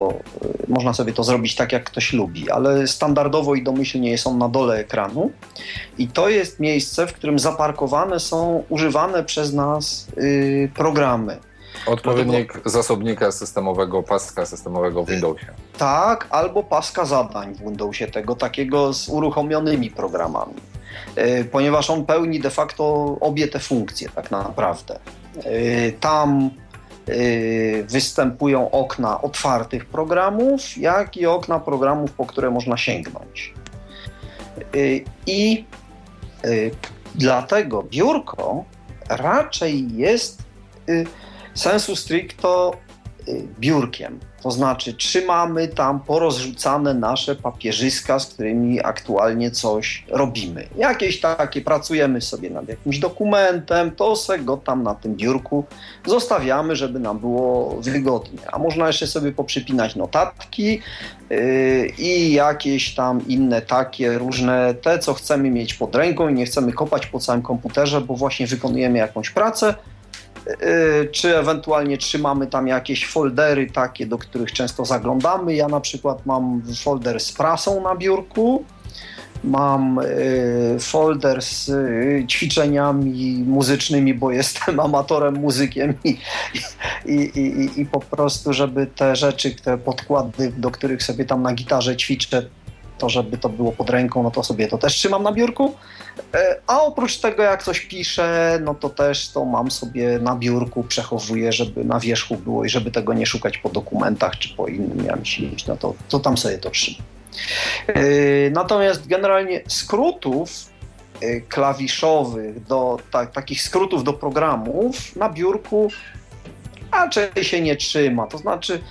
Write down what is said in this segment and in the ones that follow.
można sobie to zrobić tak, jak ktoś lubi, ale standardowo i domyślnie są na dole ekranu i to jest miejsce, w którym zaparkowane są używane przez nas programy. Odpowiednik zasobnika systemowego, paska systemowego w Windowsie. Tak, albo paska zadań w Windowsie, tego takiego z uruchomionymi programami, ponieważ on pełni de facto obie te funkcje tak naprawdę. Tam występują okna otwartych programów, jak i okna programów, po które można sięgnąć. I dlatego biurko raczej jest sensu stricto biurkiem. To znaczy trzymamy tam porozrzucane nasze papierzyska, z którymi aktualnie coś robimy. Jakieś takie, pracujemy sobie nad jakimś dokumentem, to sobie go tam na tym biurku zostawiamy, żeby nam było wygodnie. A można jeszcze sobie poprzypinać notatki i jakieś tam inne takie różne, te co chcemy mieć pod ręką i nie chcemy kopać po całym komputerze, bo właśnie wykonujemy jakąś pracę, czy ewentualnie trzymamy tam jakieś foldery takie, do których często zaglądamy. Ja na przykład mam folder z prasą na biurku, mam folder z ćwiczeniami muzycznymi, bo jestem amatorem, muzykiem i po prostu, żeby te rzeczy, te podkłady, do których sobie tam na gitarze ćwiczę, to żeby to było pod ręką, no to sobie to też trzymam na biurku. A oprócz tego, jak coś piszę, no to też to mam sobie na biurku, przechowuję, żeby na wierzchu było i żeby tego nie szukać po dokumentach czy po innym jakimś, no to tam sobie to trzymam. Natomiast generalnie skrótów klawiszowych, takich skrótów do programów na biurku raczej się nie trzyma. To znaczy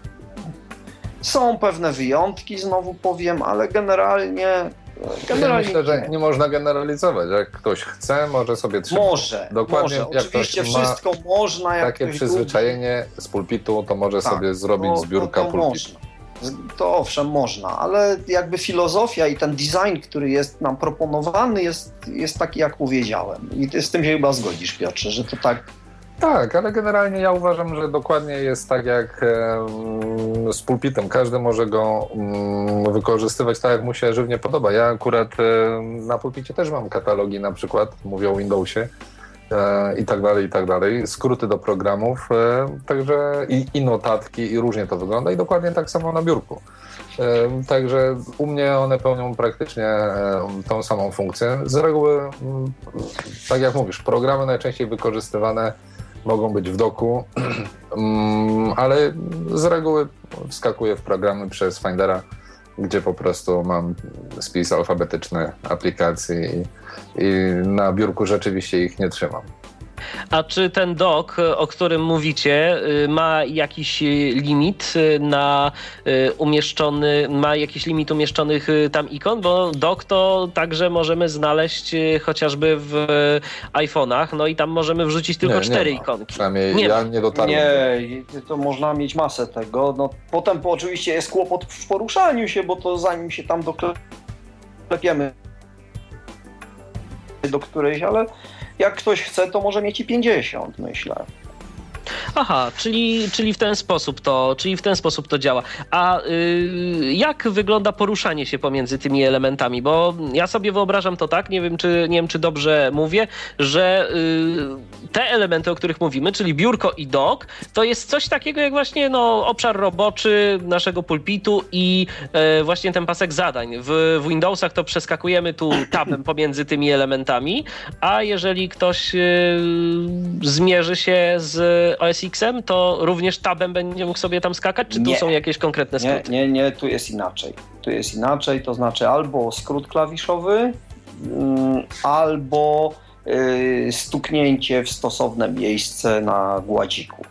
są pewne wyjątki, znowu powiem, ale generalnie myślę, że nie można generalizować. Jak ktoś chce, może sobie trzymać. Dokładnie. Jak oczywiście wszystko można. Jak takie przyzwyczajenie z pulpitu, to może sobie zrobić z biurka pulpit. To owszem można, ale jakby filozofia i ten design, który jest nam proponowany, jest taki, jak powiedziałem. I z tym się chyba zgodzisz, Piotrze, że to tak. Tak, ale generalnie ja uważam, że dokładnie jest tak jak z pulpitem. Każdy może go wykorzystywać tak, jak mu się żywnie podoba. Ja akurat na pulpicie też mam katalogi, na przykład, mówię o Windowsie i tak dalej, skróty do programów, także i notatki, i różnie to wygląda i dokładnie tak samo na biurku. Także u mnie one pełnią praktycznie tą samą funkcję. Z reguły, tak jak mówisz, programy najczęściej wykorzystywane mogą być w doku, ale z reguły wskakuję w programy przez Findera, gdzie po prostu mam spis alfabetyczny aplikacji i na biurku rzeczywiście ich nie trzymam. A czy ten dock, o którym mówicie, ma jakiś limit umieszczonych tam ikon? Bo dock to także możemy znaleźć chociażby w iPhone'ach, no i tam możemy wrzucić tylko 4 ikonki. Przynajmniej nie dotarłem. Nie, to można mieć masę tego. No, potem oczywiście jest kłopot w poruszaniu się, bo to zanim się tam doklepiemy do którejś, ale jak ktoś chce, to może mieć i 50, myślę. Aha, czyli w ten sposób to działa. A jak wygląda poruszanie się pomiędzy tymi elementami? Bo ja sobie wyobrażam to tak, nie wiem czy dobrze mówię, że te elementy, o których mówimy, czyli biurko i dock, to jest coś takiego jak właśnie obszar roboczy naszego pulpitu i właśnie ten pasek zadań. W Windowsach to przeskakujemy tu tabem pomiędzy tymi elementami, a jeżeli ktoś zmierzy się z OS X-em, to również tabem będzie mógł sobie tam skakać? Czy tu są jakieś konkretne skróty? Nie, tu jest inaczej. To znaczy albo skrót klawiszowy, albo stuknięcie w stosowne miejsce na gładziku.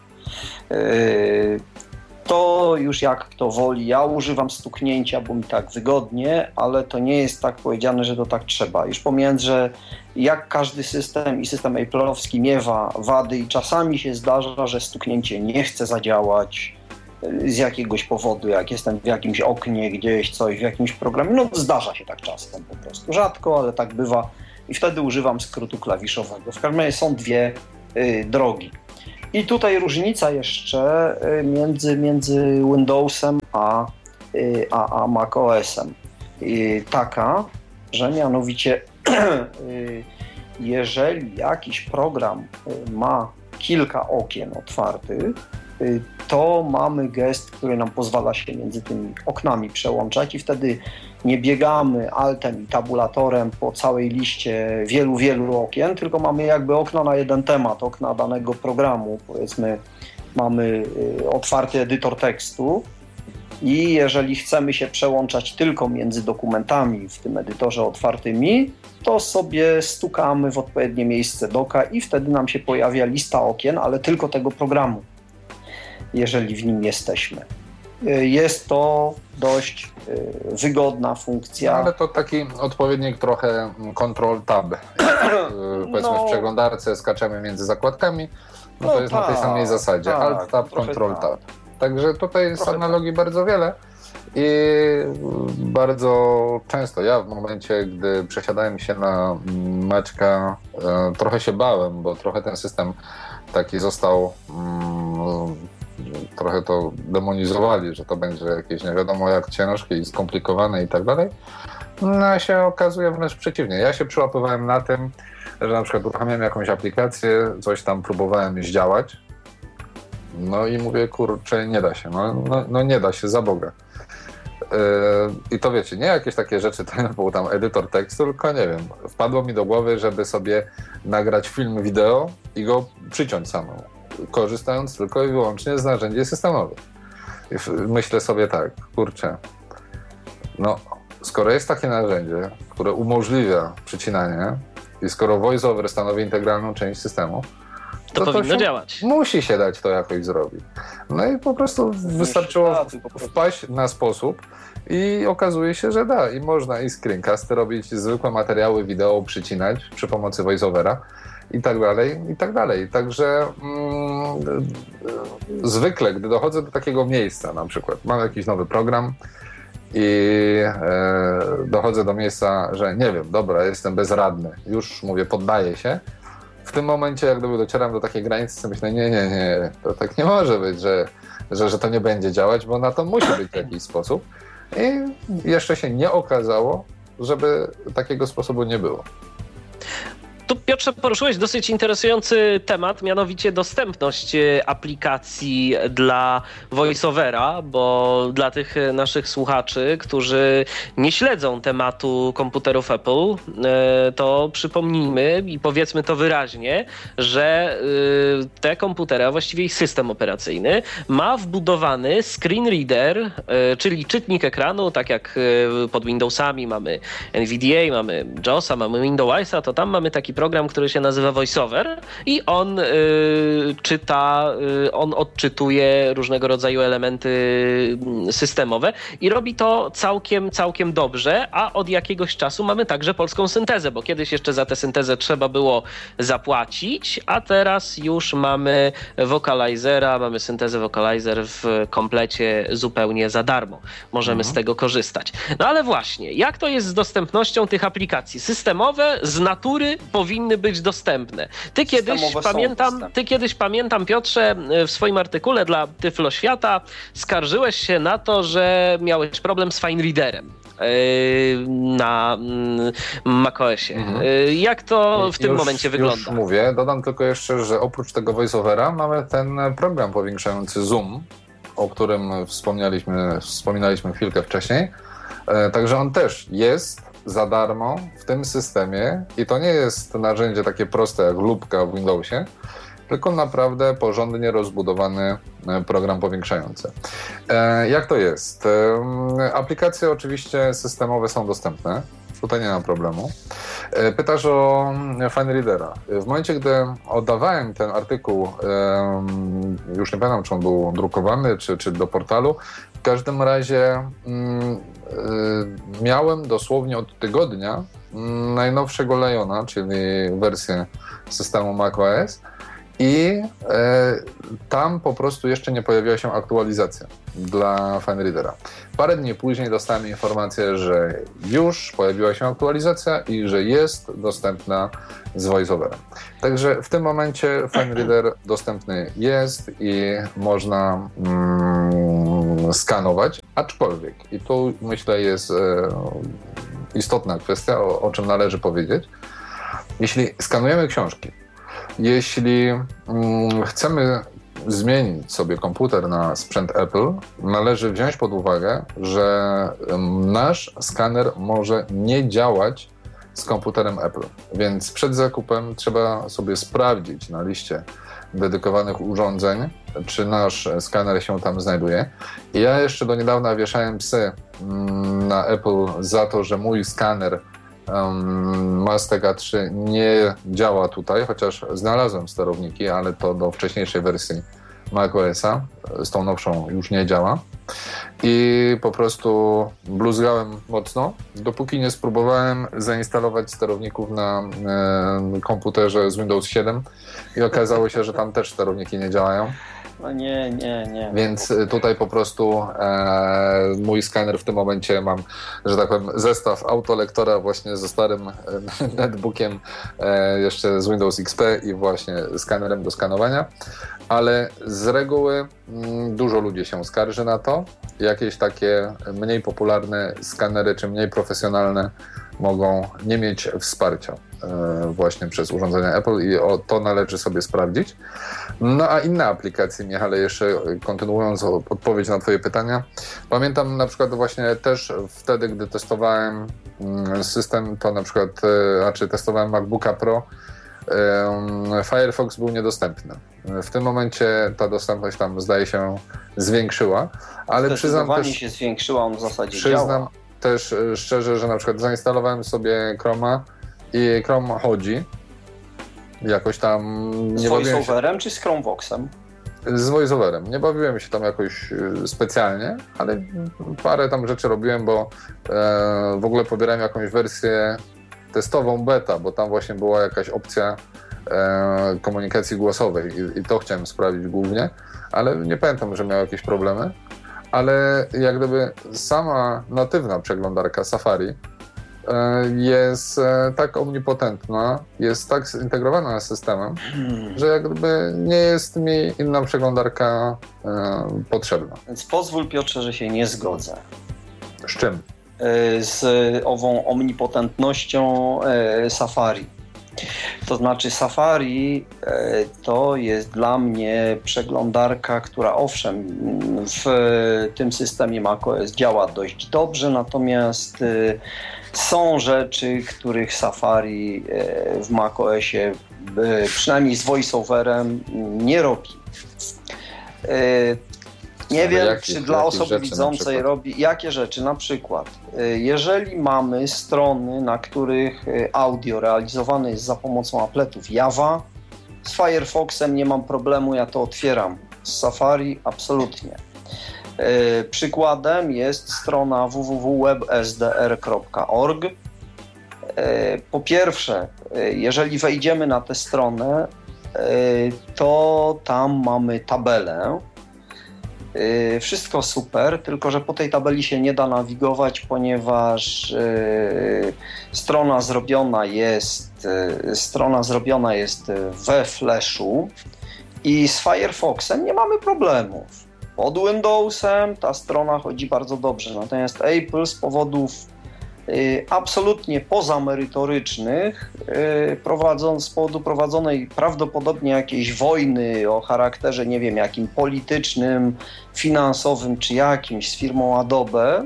To już jak kto woli. Ja używam stuknięcia, bo mi tak wygodnie, ale to nie jest tak powiedziane, że to tak trzeba. Już pomijając, że jak każdy system i system Apple'owski miewa wady i czasami się zdarza, że stuknięcie nie chce zadziałać z jakiegoś powodu, jak jestem w jakimś oknie gdzieś, coś w jakimś programie. No zdarza się tak czasem po prostu. Rzadko, ale tak bywa. I wtedy używam skrótu klawiszowego. W każdym razie są dwie drogi. I tutaj różnica jeszcze między Windowsem a macOSem taka, że mianowicie jeżeli jakiś program ma kilka okien otwartych, to mamy gest, który nam pozwala się między tymi oknami przełączać i wtedy nie biegamy altem i tabulatorem po całej liście wielu okien, tylko mamy jakby okno na jeden temat, okna danego programu. Powiedzmy, mamy otwarty edytor tekstu i jeżeli chcemy się przełączać tylko między dokumentami w tym edytorze otwartymi, to sobie stukamy w odpowiednie miejsce doka i wtedy nam się pojawia lista okien, ale tylko tego programu, jeżeli w nim jesteśmy. Jest to dość wygodna funkcja. No, ale to taki odpowiednik trochę Ctrl-Tab. Powiedzmy w przeglądarce skaczemy między zakładkami, to jest na tej samej zasadzie. Alt-Tab, Ctrl-Tab. Także tutaj jest analogii bardzo wiele i bardzo często ja w momencie, gdy przesiadałem się na Maćka, trochę się bałem, bo trochę ten system taki został, trochę to demonizowali, że to będzie jakieś nie wiadomo jak ciężkie i skomplikowane i tak dalej. No się okazuje wręcz przeciwnie. Ja się przyłapywałem na tym, że na przykład uruchamiałem jakąś aplikację, coś tam próbowałem zdziałać, no i mówię, kurczę, nie da się, no nie da się, za Boga. I to wiecie, nie jakieś takie rzeczy, to był tam edytor tekstu, tylko nie wiem, wpadło mi do głowy, żeby sobie nagrać film wideo i go przyciąć samemu, korzystając tylko i wyłącznie z narzędzi systemowych. I myślę sobie tak, kurczę, no skoro jest takie narzędzie, które umożliwia przycinanie i skoro VoiceOver stanowi integralną część systemu, to powinno działać. Musi się dać to jakoś zrobić. No i po prostu wystarczyło wpaść na sposób i okazuje się, że da. I można i screencast robić, zwykłe materiały wideo przycinać przy pomocy VoiceOvera i tak dalej, i tak dalej. Także zwykle, gdy dochodzę do takiego miejsca, na przykład mam jakiś nowy program i dochodzę do miejsca, że nie wiem, dobra, jestem bezradny, już mówię, poddaję się. W tym momencie, jak gdyby docieram do takiej granicy, to myślę, nie, to tak nie może być, że to nie będzie działać, bo na to musi być w jakiś sposób. I jeszcze się nie okazało, żeby takiego sposobu nie było. Tu, Piotrze, poruszyłeś dosyć interesujący temat, mianowicie dostępność aplikacji dla VoiceOvera, bo dla tych naszych słuchaczy, którzy nie śledzą tematu komputerów Apple, to przypomnijmy i powiedzmy to wyraźnie, że te komputery, a właściwie ich system operacyjny, ma wbudowany screen reader, czyli czytnik ekranu, tak jak pod Windowsami mamy NVDA, mamy JAWSa, mamy Windowsa, to tam mamy taki program, który się nazywa VoiceOver i on on odczytuje różnego rodzaju elementy systemowe i robi to całkiem dobrze, a od jakiegoś czasu mamy także polską syntezę, bo kiedyś jeszcze za tę syntezę trzeba było zapłacić, a teraz już mamy Vocalizera, mamy syntezę Vocalizer w komplecie zupełnie za darmo. Możemy z tego korzystać. No ale właśnie, jak to jest z dostępnością tych aplikacji? Systemowe z natury powinny być dostępne. Ty kiedyś, pamiętam, Piotrze, w swoim artykule dla Tyflo Świata skarżyłeś się na to, że miałeś problem z Fine Readerem na macOSie. Jak to w tym momencie wygląda? Już mówię, dodam tylko jeszcze, że oprócz tego VoiceOvera mamy ten program powiększający Zoom, o którym wspominaliśmy chwilkę wcześniej. Także on też jest za darmo w tym systemie i to nie jest narzędzie takie proste jak lupka w Windowsie, tylko naprawdę porządnie rozbudowany program powiększający. Jak to jest? Aplikacje oczywiście systemowe są dostępne, tutaj nie ma problemu. Pytasz o Fine Readera. W momencie, gdy oddawałem ten artykuł, już nie pamiętam, czy on był drukowany, czy do portalu, w każdym razie miałem dosłownie od tygodnia najnowszego Liona, czyli wersję systemu macOS i tam po prostu jeszcze nie pojawiła się aktualizacja dla Fine Readera. Parę dni później dostałem informację, że już pojawiła się aktualizacja i że jest dostępna z VoiceOverem. Także w tym momencie FineReader dostępny jest i można skanować, aczkolwiek, i tu myślę jest istotna kwestia, o czym należy powiedzieć, jeśli skanujemy książki, jeśli chcemy zmienić sobie komputer na sprzęt Apple, należy wziąć pod uwagę, że nasz skaner może nie działać z komputerem Apple. Więc przed zakupem trzeba sobie sprawdzić na liście dedykowanych urządzeń, czy nasz skaner się tam znajduje. I ja jeszcze do niedawna wieszałem psy na Apple za to, że mój skaner Mastech A3 nie działa tutaj, chociaż znalazłem sterowniki, ale to do wcześniejszej wersji macOS-a, z tą nowszą już nie działa. I po prostu bluzgałem mocno, dopóki nie spróbowałem zainstalować sterowników na komputerze z Windows 7 i okazało się, że tam też sterowniki nie działają. No nie. Więc tutaj po prostu mój skaner w tym momencie mam, że tak powiem, zestaw autolektora właśnie ze starym netbookiem jeszcze z Windows XP i właśnie skanerem do skanowania. Ale z reguły dużo ludzi się skarży na to. Jakieś takie mniej popularne skanery czy mniej profesjonalne mogą nie mieć wsparcia właśnie przez urządzenia Apple i to należy sobie sprawdzić. No a inne aplikacje, Michale, jeszcze kontynuując odpowiedź na twoje pytania, pamiętam na przykład właśnie też wtedy, gdy testowałem system, to na przykład, testowałem MacBooka Pro, Firefox był niedostępny. W tym momencie ta dostępność tam, zdaje się, zwiększyła, ale przyznam też, się zwiększyła, on w zasadzie przyznam działa. Też szczerze, że na przykład zainstalowałem sobie Chroma i Chrome chodzi. Jakoś tam z VoiceOverem czy z Chromevoxem? Z VoiceOverem. Nie bawiłem się tam jakoś specjalnie, ale parę tam rzeczy robiłem, bo w ogóle pobierałem jakąś wersję testową beta, bo tam właśnie była jakaś opcja komunikacji głosowej i to chciałem sprawdzić głównie, ale nie pamiętam, że miał jakieś problemy. Ale jak gdyby sama natywna przeglądarka Safari jest tak omnipotentna, jest tak zintegrowana z systemem, że jak gdyby nie jest mi inna przeglądarka potrzebna. Więc pozwól, Piotrze, że się nie zgodzę. Z czym? Z ową omnipotentnością Safari. To znaczy Safari to jest dla mnie przeglądarka, która owszem w tym systemie macOS działa dość dobrze, natomiast są rzeczy, których Safari w macOSie przynajmniej z VoiceOverem nie robi. Nie wiem, czy dla osoby widzącej robi jakie rzeczy. Na przykład, jeżeli mamy strony, na których audio realizowane jest za pomocą appletów Java, z Firefoxem nie mam problemu, ja to otwieram. Z Safari absolutnie. Przykładem jest strona www.websdr.org. Po pierwsze, jeżeli wejdziemy na tę stronę, to tam mamy tabelę. Wszystko super, tylko że po tej tabeli się nie da nawigować, ponieważ strona zrobiona jest we Flashu i z Firefoxem nie mamy problemów. Pod Windowsem ta strona chodzi bardzo dobrze, natomiast Apple z powodów absolutnie pozamerytorycznych, z powodu prowadzonej prawdopodobnie jakiejś wojny o charakterze, nie wiem, jakim politycznym, finansowym czy jakimś z firmą Adobe,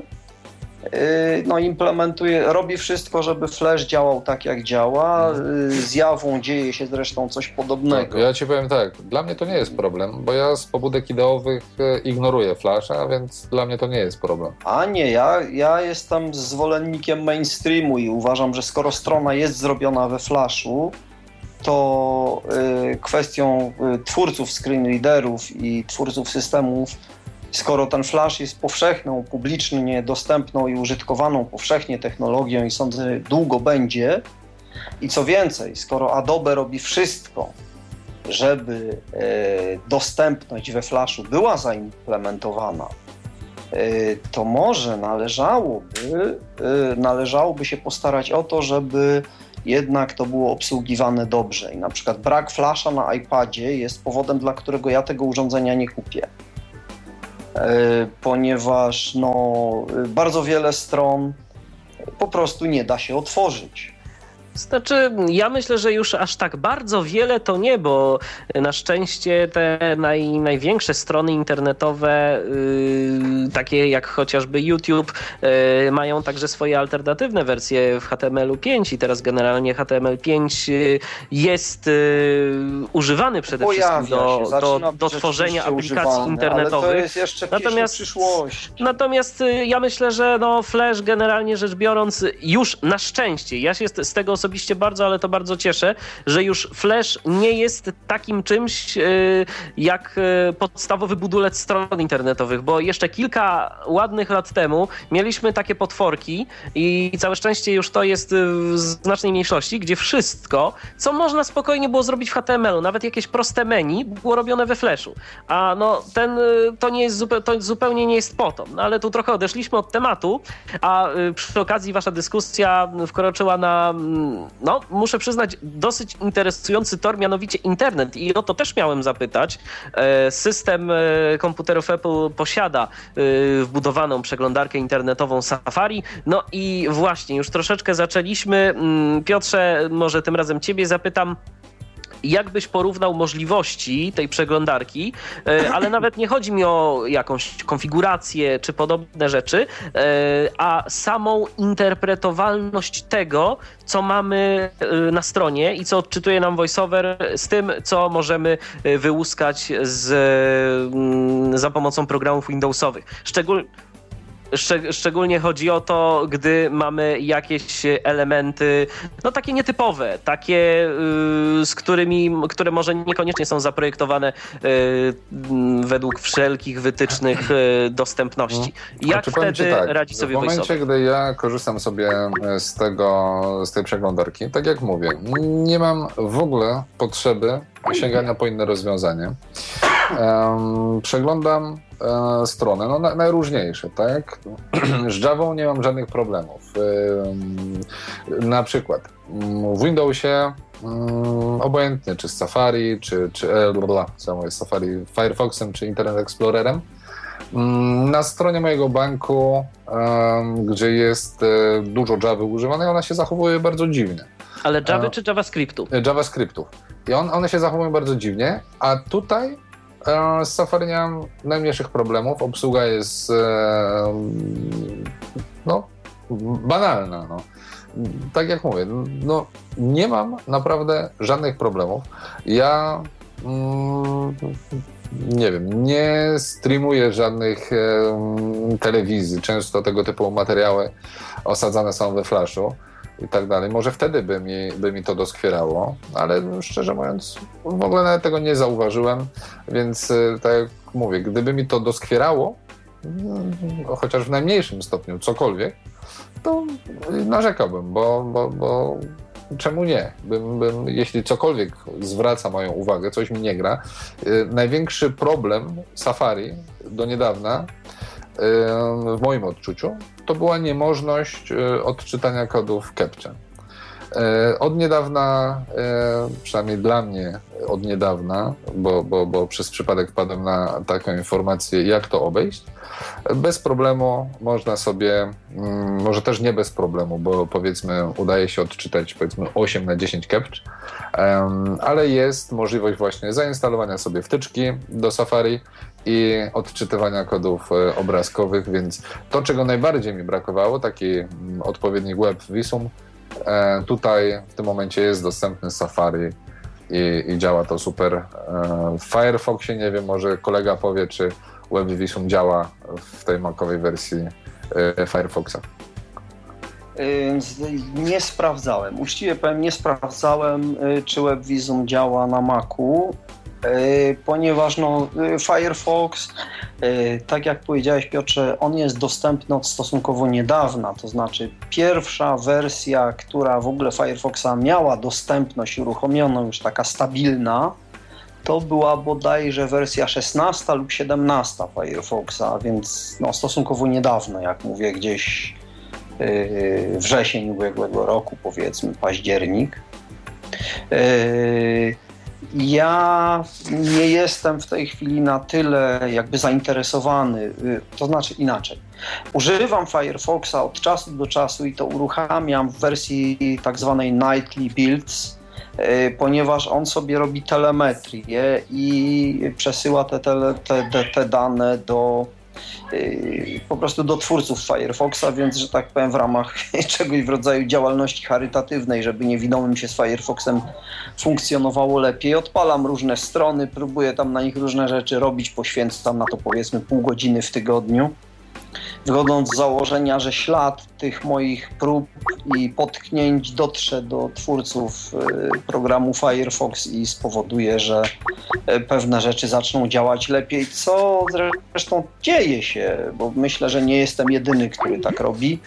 robi wszystko, żeby Flash działał tak jak działa. Z Jawą dzieje się zresztą coś podobnego. Ja ci powiem tak, dla mnie to nie jest problem, bo ja z pobudek ideowych ignoruję Flasha, więc dla mnie to nie jest problem. A nie, ja jestem zwolennikiem mainstreamu i uważam, że skoro strona jest zrobiona we Flashu, to kwestią twórców screenreaderów i twórców systemów, skoro ten Flash jest powszechną, publicznie dostępną i użytkowaną powszechnie technologią i sądzę długo będzie, i co więcej, skoro Adobe robi wszystko, żeby dostępność we Flashu była zaimplementowana, to może należałoby się postarać o to, żeby jednak to było obsługiwane dobrze. I na przykład brak flasha na iPadzie jest powodem, dla którego ja tego urządzenia nie kupię. Ponieważ bardzo wiele stron po prostu nie da się otworzyć. Znaczy, ja myślę, że już aż tak bardzo wiele to nie, bo na szczęście te największe strony internetowe, takie jak chociażby YouTube, mają także swoje alternatywne wersje w HTML5 i teraz generalnie HTML5 jest używany przede wszystkim do tworzenia aplikacji internetowych. Ale to jest jeszcze przyszłość. Natomiast ja myślę, że Flash generalnie rzecz biorąc już na szczęście, ja się z tego osobiście ale to bardzo cieszę, że już Flash nie jest takim czymś jak podstawowy budulec stron internetowych, bo jeszcze kilka ładnych lat temu mieliśmy takie potworki i całe szczęście już to jest w znacznej mniejszości, gdzie wszystko, co można spokojnie było zrobić w HTML-u, nawet jakieś proste menu, było robione we Flashu. A to zupełnie nie jest po to. Ale tu trochę odeszliśmy od tematu, a przy okazji wasza dyskusja wkroczyła na muszę przyznać, dosyć interesujący tor, mianowicie internet. I o to też miałem zapytać. System komputerów Apple posiada wbudowaną przeglądarkę internetową Safari. No i właśnie, już troszeczkę zaczęliśmy. Piotrze, może tym razem ciebie zapytam, jak byś porównał możliwości tej przeglądarki, ale nawet nie chodzi mi o jakąś konfigurację czy podobne rzeczy, a samą interpretowalność tego, co mamy na stronie i co odczytuje nam VoiceOver z tym, co możemy wyłuskać za pomocą programów Windowsowych. Szczególnie chodzi o to, gdy mamy jakieś elementy, takie nietypowe, takie, które może niekoniecznie są zaprojektowane według wszelkich wytycznych dostępności. Jak wtedy radzi sobie VoiceOver? W momencie, gdy ja korzystam sobie z tej przeglądarki, tak jak mówię, nie mam w ogóle potrzeby sięgania po inne rozwiązanie. Przeglądam strony, najróżniejsze, tak? Z Javą nie mam żadnych problemów. Na przykład w Windowsie obojętnie, czy z Safari, czy samo jest Safari, Firefoxem, czy Internet Explorerem. Na stronie mojego banku, gdzie jest dużo Javy używanej, ona się zachowuje bardzo dziwnie. Ale Javy czy JavaScriptu? JavaScriptu. I one się zachowują bardzo dziwnie, a tutaj z Safari nie mam najmniejszych problemów. Obsługa jest banalna. Tak jak mówię, nie mam naprawdę żadnych problemów. Ja nie wiem, nie streamuję żadnych telewizji. Często tego typu materiały osadzane są we Flashu i tak dalej. Może wtedy by mi to doskwierało, ale szczerze mówiąc w ogóle nawet tego nie zauważyłem, więc tak jak mówię, gdyby mi to doskwierało, chociaż w najmniejszym stopniu cokolwiek, to narzekałbym, bo czemu nie? Jeśli cokolwiek zwraca moją uwagę, coś mi nie gra. Największy problem Safari do niedawna w moim odczuciu to była niemożność odczytania kodów CAPTCHA. Od niedawna, przynajmniej dla mnie od niedawna, bo przez przypadek wpadłem na taką informację, jak to obejść, bez problemu można sobie, może też nie bez problemu, bo powiedzmy udaje się odczytać 8 na 10 CAPTCH, ale jest możliwość właśnie zainstalowania sobie wtyczki do Safari i odczytywania kodów obrazkowych, więc to, czego najbardziej mi brakowało, taki odpowiednik WebVisum, tutaj w tym momencie jest dostępny Safari i działa to super. W Firefoxie nie wiem, może kolega powie, czy WebVisum działa w tej macowej wersji Firefoxa. Nie sprawdzałem. Uczciwie powiem, nie sprawdzałem, czy WebVisum działa na Macu, ponieważ Firefox, tak jak powiedziałeś, Piotrze, on jest dostępny od stosunkowo niedawna, to znaczy pierwsza wersja, która w ogóle Firefoxa miała dostępność uruchomioną, już taka stabilna, to była bodajże wersja 16 lub 17 Firefoxa, więc no, stosunkowo niedawno, jak mówię, gdzieś wrzesień ubiegłego roku, powiedzmy październik. Ja nie jestem w tej chwili na tyle jakby zainteresowany, to znaczy inaczej. Używam Firefoxa od czasu do czasu i to uruchamiam w wersji tak zwanej Nightly Builds, ponieważ on sobie robi telemetrię i przesyła te dane po prostu do twórców Firefoxa, więc, że tak powiem, w ramach czegoś w rodzaju działalności charytatywnej, żeby niewidomym się z Firefoxem funkcjonowało lepiej. Odpalam różne strony, próbuję tam na nich różne rzeczy robić, poświęcam na to powiedzmy pół godziny w tygodniu. Wychodząc z założenia, że ślad tych moich prób i potknięć dotrze do twórców programu Firefox i spowoduje, że pewne rzeczy zaczną działać lepiej, co zresztą dzieje się, bo myślę, że nie jestem jedyny, który tak robi.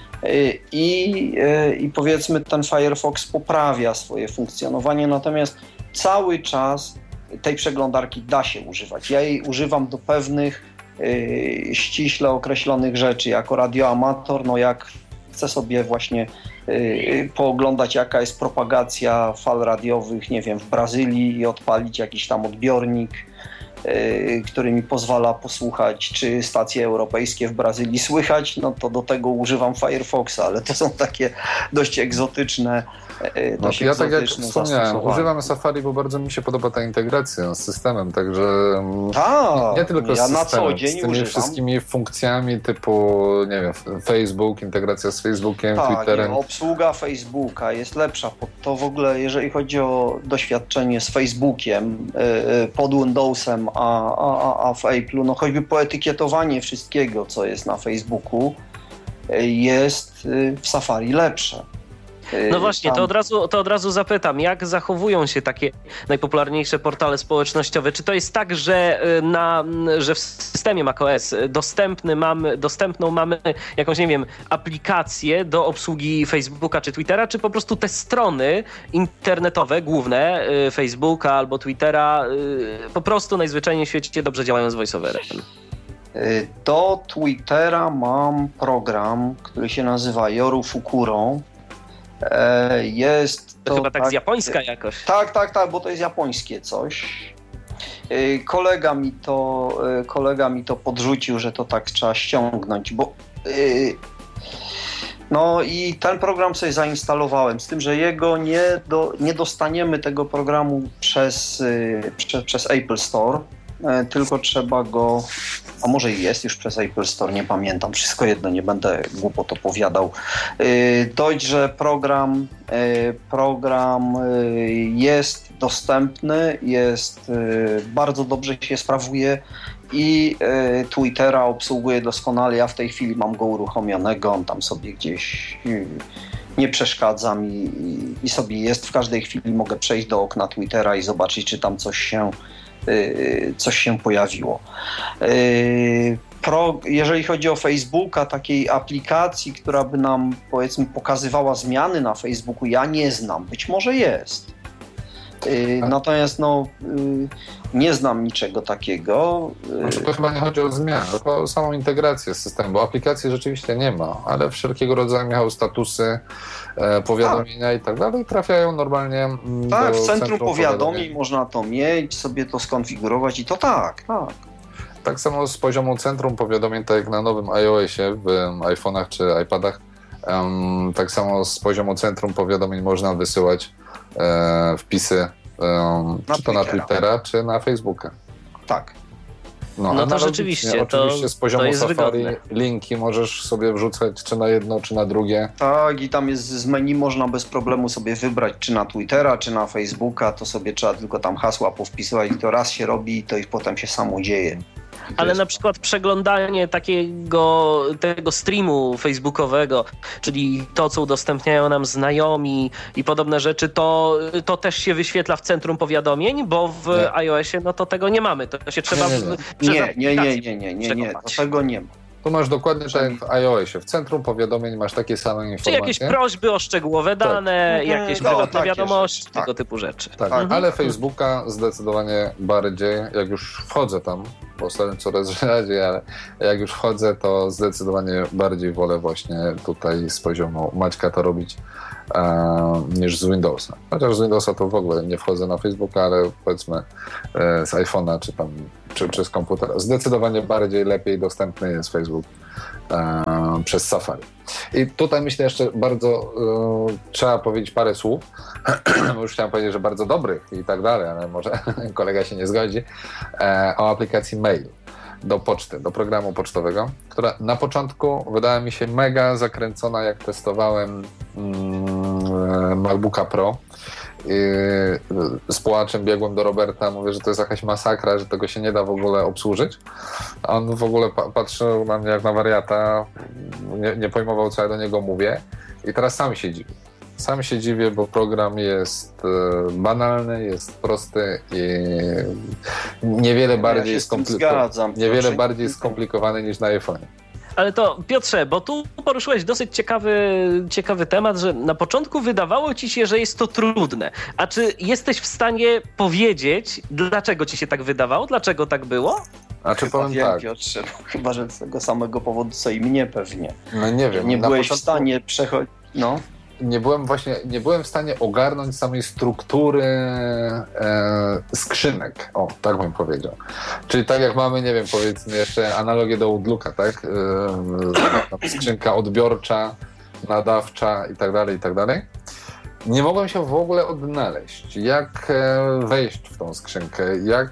I powiedzmy ten Firefox poprawia swoje funkcjonowanie, natomiast cały czas tej przeglądarki da się używać. Ja jej używam do pewnych ściśle określonych rzeczy, jako radioamator, no jak chcę sobie właśnie pooglądać, jaka jest propagacja fal radiowych, nie wiem, w Brazylii i odpalić jakiś tam odbiornik, który mi pozwala posłuchać, czy stacje europejskie w Brazylii słychać, no to do tego używam Firefoxa, ale to są takie dość egzotyczne ja tak jak wspomniałem, używam Safari, bo bardzo mi się podoba ta integracja z systemem, także nie tylko ja z na systemem, co dzień z tymi używam wszystkimi funkcjami typu, nie wiem, Facebook, integracja z Facebookiem, Twitterem. Obsługa Facebooka jest lepsza. To w ogóle, jeżeli chodzi o doświadczenie z Facebookiem pod Windowsem, a w Apple'u, no choćby poetykietowanie wszystkiego, co jest na Facebooku, jest w Safari lepsze. No właśnie, to od razu zapytam, jak zachowują się takie najpopularniejsze portale społecznościowe? Czy to jest tak, że w systemie macOS dostępną mamy jakąś, nie wiem, aplikację do obsługi Facebooka czy Twittera, czy po prostu te strony internetowe, główne, Facebooka albo Twittera, po prostu najzwyczajniej w świecie dobrze działają z VoiceOverem? Do Twittera mam program, który się nazywa Yoru Fukuro. Jest to chyba tak z japońska jakoś. Tak, bo to jest japońskie coś. Kolega mi to podrzucił, że to tak trzeba ściągnąć, bo no i ten program sobie zainstalowałem, z tym, że nie dostaniemy tego programu przez Apple Store, tylko trzeba go, a może i jest już przez Apple Store, nie pamiętam, wszystko jedno, nie będę głupot opowiadał. Dość, że program jest dostępny, bardzo dobrze się sprawuje i Twittera obsługuje doskonale. Ja w tej chwili mam go uruchomionego, on tam sobie gdzieś nie przeszkadza mi i sobie jest. W każdej chwili mogę przejść do okna Twittera i zobaczyć, czy tam coś się pojawiło. Jeżeli chodzi o Facebooka, takiej aplikacji, która by nam, powiedzmy, pokazywała zmiany na Facebooku, ja nie znam. Być może jest. Natomiast nie znam niczego takiego. To chyba nie chodzi o zmianę, tylko o samą integrację z systemem, bo aplikacji rzeczywiście nie ma, ale wszelkiego rodzaju statusy, powiadomienia i tak dalej trafiają normalnie do w centrum powiadomień można to mieć, sobie to skonfigurować i to tak. Tak samo z poziomu centrum powiadomień, tak jak na nowym iOSie w iPhone'ach czy iPadach, tak samo z poziomu centrum powiadomień można wysyłać wpisy czy to na Twittera, czy na Facebooka. Tak. No to rzeczywiście, oczywiście z poziomu to Safari wygodne. Linki możesz sobie wrzucać czy na jedno, czy na drugie. Tak, i tam jest z menu, można bez problemu sobie wybrać, czy na Twittera, czy na Facebooka, to sobie trzeba tylko tam hasła powpisywać i to raz się robi i to i potem się samo dzieje. Ale na przykład przeglądanie tego streamu facebookowego, czyli to, co udostępniają nam znajomi i podobne rzeczy, to też się wyświetla w centrum powiadomień, bo w iOSie to tego nie mamy. To się trzeba Nie, do tego nie ma. Tu masz dokładnie tak jak w iOSie. W centrum powiadomień masz takie same informacje. Czy jakieś prośby o szczegółowe dane, tak. jakieś prywatne wiadomości, tak. tego typu rzeczy. Tak, ale Facebooka zdecydowanie bardziej, jak już wchodzę tam, bo staram coraz rzadziej, ale jak już wchodzę, to zdecydowanie bardziej wolę właśnie tutaj z poziomu Maćka to robić niż z Windowsa. Chociaż z Windowsa to w ogóle nie wchodzę na Facebooka, ale powiedzmy z iPhone'a czy tam czy z komputera. Zdecydowanie bardziej lepiej dostępny jest Facebook przez Safari. I tutaj myślę jeszcze bardzo trzeba powiedzieć parę słów. Już chciałem powiedzieć, że bardzo dobrych i tak dalej, ale może kolega się nie zgodzi. O aplikacji Mail do poczty, do programu pocztowego, która na początku wydała mi się mega zakręcona, jak testowałem MacBooka Pro. Z płaczem biegłem do Roberta, mówię, że to jest jakaś masakra, że tego się nie da w ogóle obsłużyć. A on w ogóle patrzył na mnie jak na wariata, nie pojmował, co ja do niego mówię i teraz sam się dziwię. Sam się dziwię, bo program jest banalny, jest prosty i niewiele bardziej skomplikowany niż na iPhone'ie. Ale to Piotrze, bo tu poruszyłeś dosyć ciekawy temat, że na początku wydawało ci się, że jest to trudne. A czy jesteś w stanie powiedzieć, dlaczego ci się tak wydawało? Dlaczego tak było? A czy powiem tak? Piotrze, chyba, że z tego samego powodu, co i mnie pewnie. No nie wiem. Nie byłeś w stanie przechodzić. No. Nie byłem w stanie ogarnąć samej struktury skrzynek. O, tak bym powiedział. Czyli tak jak mamy, nie wiem, powiedzmy jeszcze analogię do Outlooka, tak? Skrzynka odbiorcza, nadawcza i tak dalej. Nie mogłem się w ogóle odnaleźć. Jak wejść w tą skrzynkę?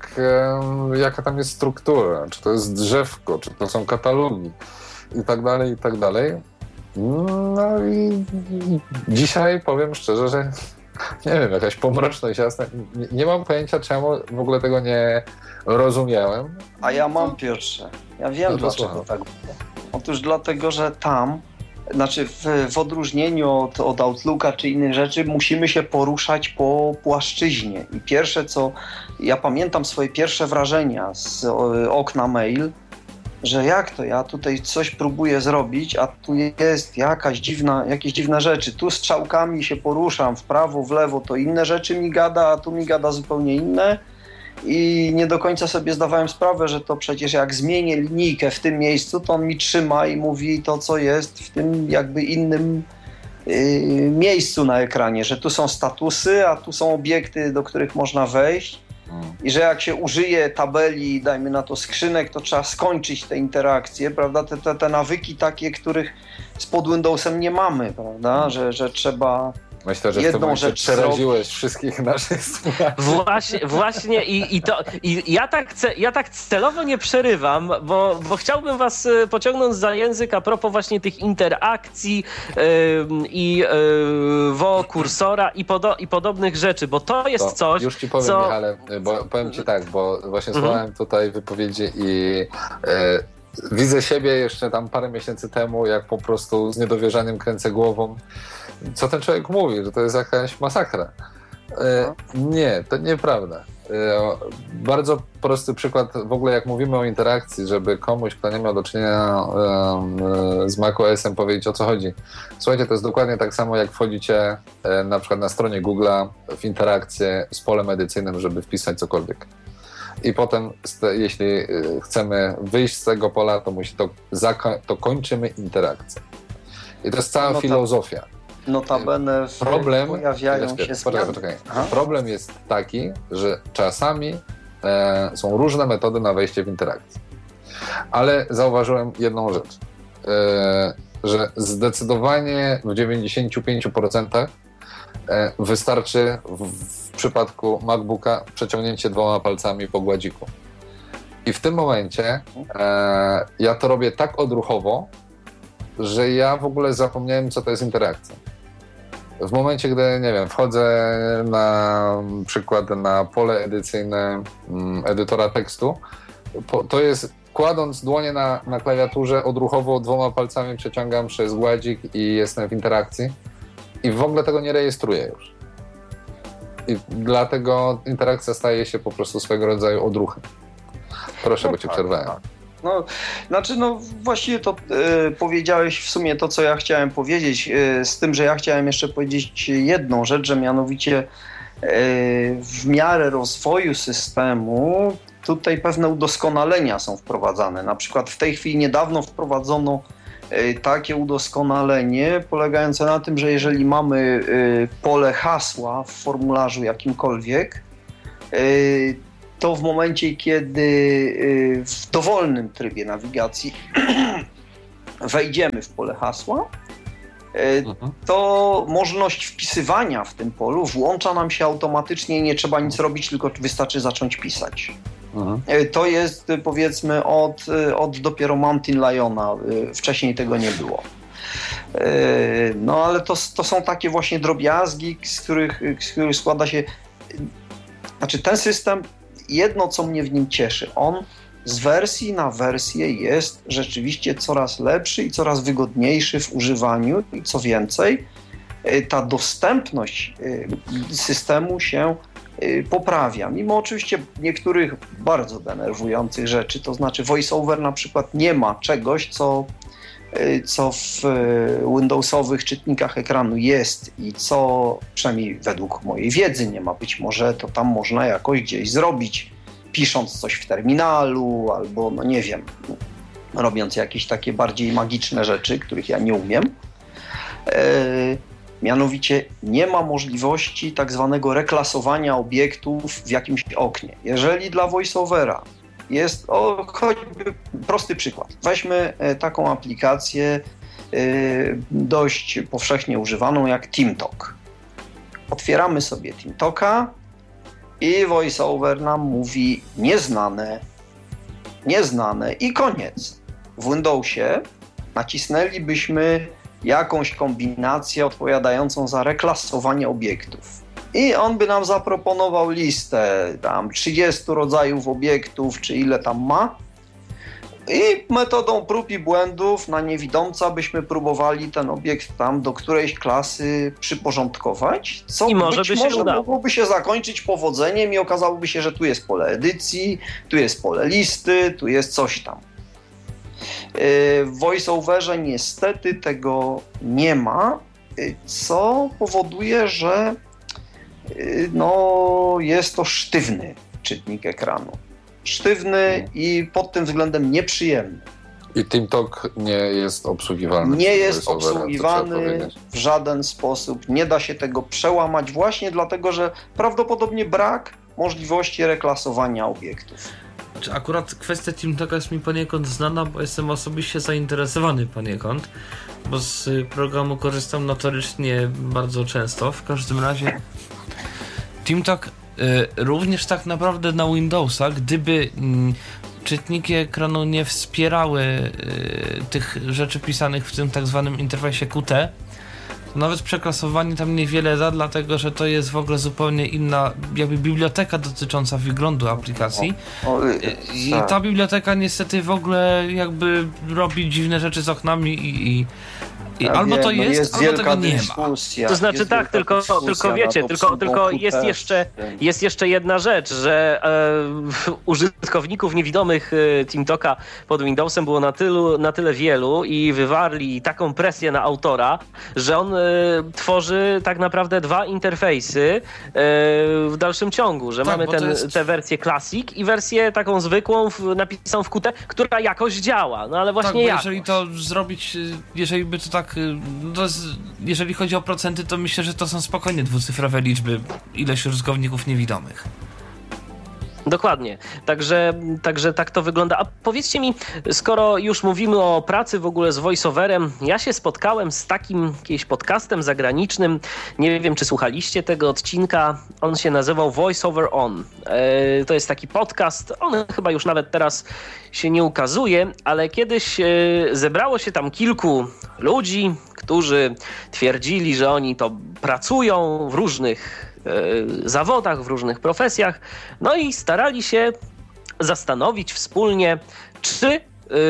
Jaka tam jest struktura? Czy to jest drzewko? Czy to są katalogi? I tak dalej. No i dzisiaj powiem szczerze, że nie wiem, jakaś pomroczność jasna. Nie mam pojęcia, czemu w ogóle tego nie rozumiałem. A ja mam, Piotrze. Ja wiem, dlaczego tak było. Otóż dlatego, że tam, znaczy w odróżnieniu od Outlooka czy innych rzeczy, musimy się poruszać po płaszczyźnie. I pierwsze co, ja pamiętam swoje pierwsze wrażenia z okna mail, że jak to, ja tutaj coś próbuję zrobić, a tu jest jakieś dziwne rzeczy. Tu strzałkami się poruszam w prawo, w lewo, to inne rzeczy mi gada, a tu mi gada zupełnie inne. I nie do końca sobie zdawałem sprawę, że to przecież jak zmienię linijkę w tym miejscu, to on mi trzyma i mówi to, co jest w tym jakby innym miejscu na ekranie, że tu są statusy, a tu są obiekty, do których można wejść. I że jak się użyje tabeli, dajmy na to skrzynek, to trzeba skończyć te interakcje, prawda? Te nawyki takie, których z pod Windowsem nie mamy, prawda? Że trzeba Myślę, że jedną w tym przeraziłeś wszystkich naszych słuchaczy. Właśnie i ja tak celowo nie przerywam, bo chciałbym was pociągnąć za język a propos właśnie tych interakcji i kursora i podobnych rzeczy, bo to jest coś, już ci powiem, Michale, bo powiem ci tak, bo właśnie słuchałem tutaj wypowiedzi i widzę siebie jeszcze tam parę miesięcy temu, jak po prostu z niedowierzaniem kręcę głową. Co ten człowiek mówi, że to jest jakaś masakra. Nie, to nieprawda. Bardzo prosty przykład, w ogóle jak mówimy o interakcji, żeby komuś, kto nie miał do czynienia z macOS-em, powiedzieć, o co chodzi. Słuchajcie, to jest dokładnie tak samo, jak wchodzicie na przykład na stronie Google'a w interakcję z polem edycyjnym, żeby wpisać cokolwiek. I potem, jeśli chcemy wyjść z tego pola, to kończymy interakcję. I to jest cała filozofia. Notabene pojawiają się Poczekaj. Problem jest taki, że czasami są różne metody na wejście w interakcję. Ale zauważyłem jedną rzecz, że zdecydowanie w 95% wystarczy w przypadku MacBooka przeciągnięcie 2 palcami po gładziku. I w tym momencie ja to robię tak odruchowo, że ja w ogóle zapomniałem, co to jest interakcja. W momencie, gdy, nie wiem, wchodzę na przykład na pole edycyjne edytora tekstu, to jest, kładąc dłonie na klawiaturze, odruchowo 2 palcami przeciągam przez gładzik i jestem w interakcji i w ogóle tego nie rejestruję już. I dlatego interakcja staje się po prostu swego rodzaju odruchem. Proszę, bo cię przerwałem. No, znaczy, właściwie to powiedziałeś w sumie to, co ja chciałem powiedzieć, z tym, że ja chciałem jeszcze powiedzieć jedną rzecz, że mianowicie w miarę rozwoju systemu tutaj pewne udoskonalenia są wprowadzane. Na przykład w tej chwili niedawno wprowadzono takie udoskonalenie polegające na tym, że jeżeli mamy pole hasła w formularzu jakimkolwiek, to w momencie, kiedy w dowolnym trybie nawigacji wejdziemy w pole hasła, to możliwość wpisywania w tym polu włącza nam się automatycznie i nie trzeba nic robić, tylko wystarczy zacząć pisać. To jest, powiedzmy, od dopiero Mountain Liona. Wcześniej tego nie było. No ale to są takie właśnie drobiazgi, z których składa się... Znaczy ten system, jedno co mnie w nim cieszy, on z wersji na wersję jest rzeczywiście coraz lepszy i coraz wygodniejszy w używaniu i co więcej, ta dostępność systemu się poprawia. Mimo oczywiście niektórych bardzo denerwujących rzeczy, to znaczy VoiceOver na przykład nie ma czegoś, co w Windowsowych czytnikach ekranu jest i co przynajmniej według mojej wiedzy nie ma. Być może to tam można jakoś gdzieś zrobić, pisząc coś w terminalu albo, no nie wiem, robiąc jakieś takie bardziej magiczne rzeczy, których ja nie umiem. Mianowicie nie ma możliwości tak zwanego reklasowania obiektów w jakimś oknie. Jeżeli dla VoiceOvera jest, choćby prosty przykład. Weźmy taką aplikację dość powszechnie używaną jak TeamTalk. Otwieramy sobie TeamTalka i VoiceOver nam mówi nieznane i koniec. W Windowsie nacisnęlibyśmy jakąś kombinację odpowiadającą za reklasowanie obiektów. I on by nam zaproponował listę tam 30 rodzajów obiektów, czy ile tam ma. I metodą prób i błędów na niewidomca byśmy próbowali ten obiekt tam do którejś klasy przyporządkować, co i może mogłoby się zakończyć powodzeniem i okazałoby się, że tu jest pole edycji, tu jest pole listy, tu jest coś tam. W VoiceOverze niestety tego nie ma, co powoduje, że jest to sztywny czytnik ekranu. Sztywny i pod tym względem nieprzyjemny. I TeamTalk nie jest obsługiwalny. Nie jest obsługiwany w żaden sposób. Nie da się tego przełamać właśnie dlatego, że prawdopodobnie brak możliwości reklasowania obiektów. Akurat kwestia TeamTalka jest mi poniekąd znana, bo jestem osobiście zainteresowany poniekąd, bo z programu korzystam notorycznie bardzo często. W każdym razie TeamTalk również tak naprawdę na Windowsa, gdyby czytniki ekranu nie wspierały tych rzeczy pisanych w tym tak zwanym interfejsie Qt, to nawet przeklasowanie tam niewiele da, dlatego że to jest w ogóle zupełnie inna jakby biblioteka dotycząca wyglądu aplikacji. I ta biblioteka niestety w ogóle jakby robi dziwne rzeczy z oknami i albo to jest albo tego nie ma. To znaczy tak, tylko wiecie, tylko jest jeszcze jedna rzecz, że użytkowników niewidomych TeamTalka pod Windowsem było na tyle wielu i wywarli taką presję na autora, że on tworzy tak naprawdę dwa interfejsy w dalszym ciągu, że mamy tę wersję Classic i wersję taką zwykłą napisaną w Qt, która jakoś działa, no ale właśnie jakoś. Jeżeli to zrobić, jeżeli by to tak jeżeli chodzi o procenty, to myślę, że to są spokojnie dwucyfrowe liczby ilość użytkowników niewidomych. Dokładnie. Także tak to wygląda. A powiedzcie mi, skoro już mówimy o pracy w ogóle z voiceoverem, ja się spotkałem z takim jakimś podcastem zagranicznym. Nie wiem, czy słuchaliście tego odcinka. On się nazywał VoiceOver On. To jest taki podcast. On chyba już nawet teraz się nie ukazuje, ale kiedyś zebrało się tam kilku ludzi, którzy twierdzili, że oni to pracują w różnych zawodach, w różnych profesjach, no i starali się zastanowić wspólnie, czy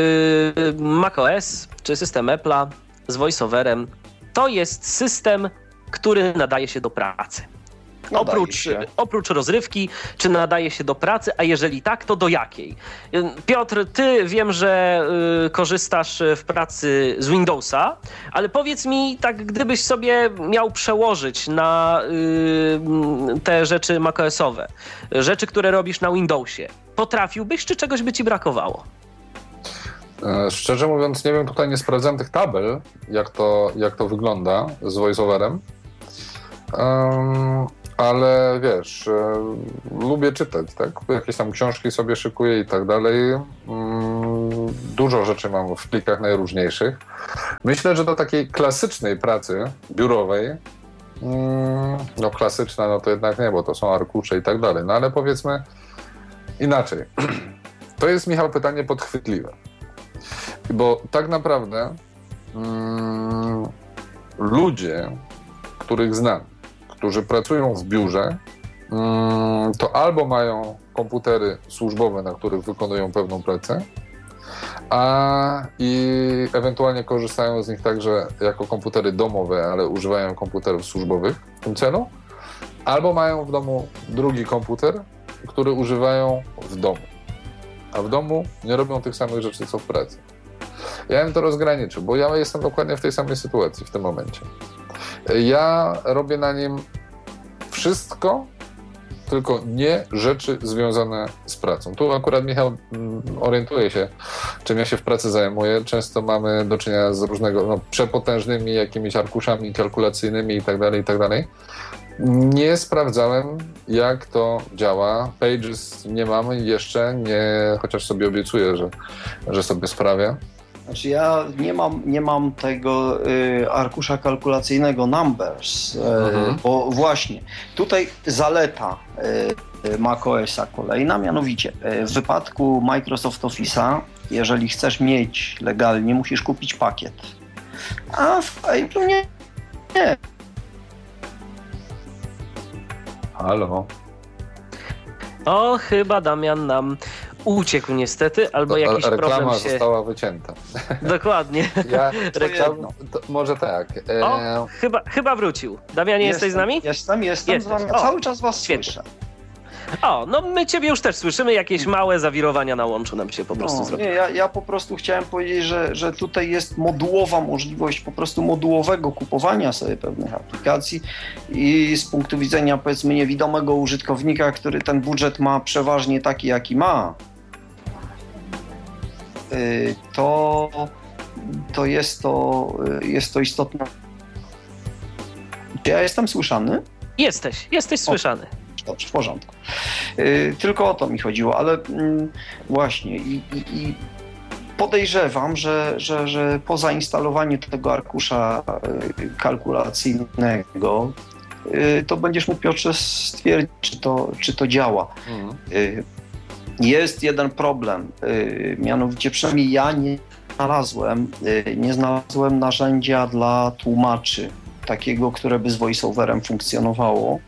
macOS, czy system Apple'a z VoiceOverem to jest system, który nadaje się do pracy. Oprócz rozrywki, czy nadaje się do pracy, a jeżeli tak, to do jakiej? Piotr, ty wiem, że korzystasz w pracy z Windowsa, ale powiedz mi, tak gdybyś sobie miał przełożyć na te rzeczy macOS-owe, rzeczy, które robisz na Windowsie, potrafiłbyś, czy czegoś by ci brakowało? Szczerze mówiąc, nie wiem, tutaj nie sprawdzałem tych tabel, jak to wygląda z voiceoverem, ale wiesz, lubię czytać, tak? Jakieś tam książki sobie szykuję i tak dalej. Dużo rzeczy mam w plikach najróżniejszych. Myślę, że do takiej klasycznej pracy biurowej, no klasyczna, no to jednak nie, bo to są arkusze i tak dalej, no ale powiedzmy inaczej. To jest, Michał, pytanie podchwytliwe. Bo tak naprawdę ludzie, których znam, którzy pracują w biurze, to albo mają komputery służbowe, na których wykonują pewną pracę, i ewentualnie korzystają z nich także jako komputery domowe, ale używają komputerów służbowych w tym celu, albo mają w domu drugi komputer, który używają w domu, a w domu nie robią tych samych rzeczy, co w pracy. Ja bym to rozgraniczył, bo ja jestem dokładnie w tej samej sytuacji w tym momencie. Ja robię na nim wszystko, tylko nie rzeczy związane z pracą. Tu akurat Michał orientuje się, czym ja się w pracy zajmuję. Często mamy do czynienia z różnego, przepotężnymi jakimiś arkuszami kalkulacyjnymi i tak dalej. Nie sprawdzałem, jak to działa. Pages nie mamy jeszcze, chociaż sobie obiecuję, że sobie sprawię. Znaczy ja nie mam tego arkusza kalkulacyjnego Numbers, bo właśnie tutaj zaleta macOS-a kolejna, mianowicie w wypadku Microsoft Office'a, jeżeli chcesz mieć legalnie, musisz kupić pakiet. A w Apple'u nie. Halo? O, chyba Damian nam uciekł niestety, albo jakiś problem się... Reklama została wycięta. Dokładnie. Może tak. O, chyba wrócił. Damianie, jesteś z nami? Jestem z wami. Cały czas was słyszę. O, no my ciebie już też słyszymy, jakieś małe zawirowania na łączu nam się po prostu zrobiły. Ja po prostu chciałem powiedzieć, że tutaj jest modułowa możliwość po prostu modułowego kupowania sobie pewnych aplikacji i z punktu widzenia, powiedzmy, niewidomego użytkownika, który ten budżet ma przeważnie taki, jaki ma, to jest to istotne. Czy ja jestem słyszany? Jesteś słyszany. Dobrze, w porządku. Tylko o to mi chodziło, ale właśnie i podejrzewam, że po zainstalowaniu tego arkusza kalkulacyjnego to będziesz mógł, Piotrze, stwierdzić, czy to działa. Jest jeden problem, mianowicie przynajmniej ja nie znalazłem narzędzia dla tłumaczy, takiego, które by z voiceoverem funkcjonowało.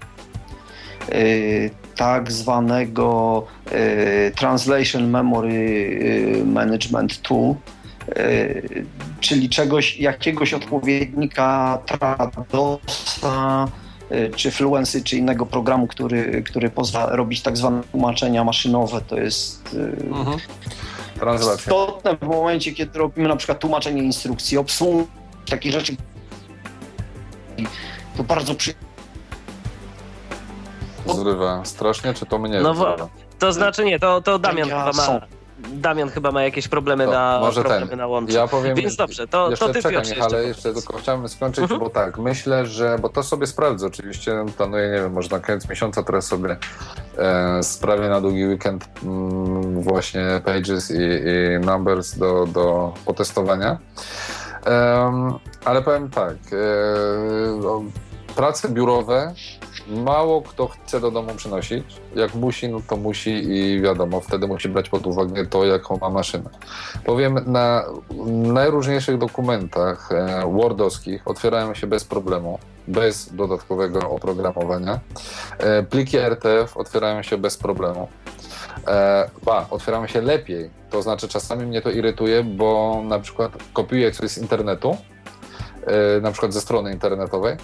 Tak zwanego Translation Memory Management Tool, czyli jakiegoś odpowiednika Tradosa, czy Fluency, czy innego programu, który pozwala robić tak zwane tłumaczenia maszynowe. To jest istotne w momencie, kiedy robimy na przykład tłumaczenie instrukcji, obsługi, takich rzeczy. To bardzo Zrywa strasznie, czy to mnie zrywa? To znaczy nie, to Damian chyba ma. Damian chyba ma jakieś problemy na łączu. Ja powiem, więc dobrze, to ty, Piotrze, ale jeszcze tylko chciałem skończyć, bo tak, myślę, bo to sobie sprawdzę oczywiście, planuję, nie wiem, może na koniec miesiąca teraz sobie sprawię na długi weekend właśnie Pages i Numbers do potestowania. Ale powiem tak, prace biurowe mało kto chce do domu przynosić. Jak musi, no to musi i wiadomo, wtedy musi brać pod uwagę to, jaką ma maszynę. Powiem, na najróżniejszych dokumentach wordowskich otwierają się bez problemu, bez dodatkowego oprogramowania. Pliki RTF otwierają się bez problemu. Otwierają się lepiej. To znaczy czasami mnie to irytuje, bo na przykład kopiuję coś z internetu, na przykład ze strony internetowej,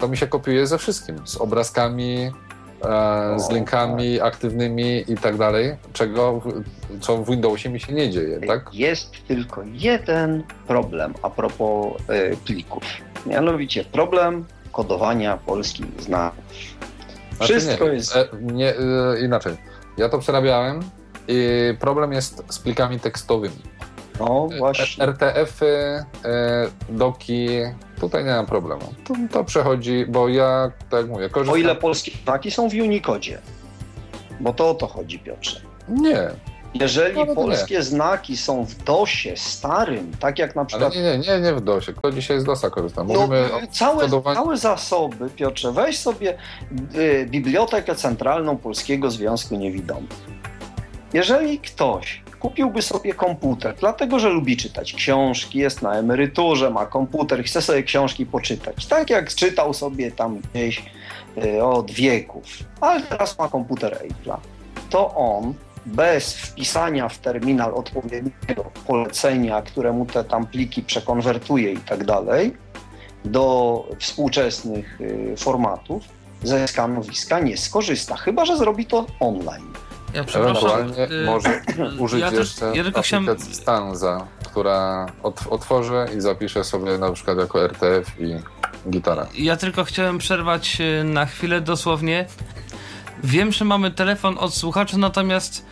to mi się kopiuje ze wszystkim. Z obrazkami, z linkami aktywnymi i tak dalej, co w Windowsie mi się nie dzieje, tak? Jest tylko jeden problem a propos plików. Mianowicie problem kodowania polskich znaków. Wszystko jest... Inaczej. Ja to przerabiałem i problem jest z plikami tekstowymi. No właśnie. RTF-y, doki, tutaj nie mam problemu. To przechodzi, bo ja, tak jak mówię, korzystam... O ile polskie znaki są w Unicodzie. Bo to o to chodzi, Piotrze. Nie. Jeżeli polskie znaki są w DOSie starym, tak jak na przykład... Ale nie w DOSie. Kto dzisiaj z DOSa korzysta? Mówimy całe zasoby, Piotrze, weź sobie Bibliotekę Centralną Polskiego Związku Niewidomych. Jeżeli ktoś kupiłby sobie komputer, dlatego że lubi czytać książki, jest na emeryturze, ma komputer, chce sobie książki poczytać, tak jak czytał sobie tam gdzieś od wieków, ale teraz ma komputer Apple'a, to on bez wpisania w terminal odpowiedniego polecenia, któremu te tam pliki przekonwertuje i tak dalej, do współczesnych formatów, ze skanowiska nie skorzysta, chyba że zrobi to online. Ja przepraszam. Może użyć jeszcze aplikacji Stanza, która otworzę i zapiszę sobie na przykład jako RTF i gitara. Ja tylko chciałem przerwać na chwilę dosłownie. Wiem, że mamy telefon od słuchaczy, natomiast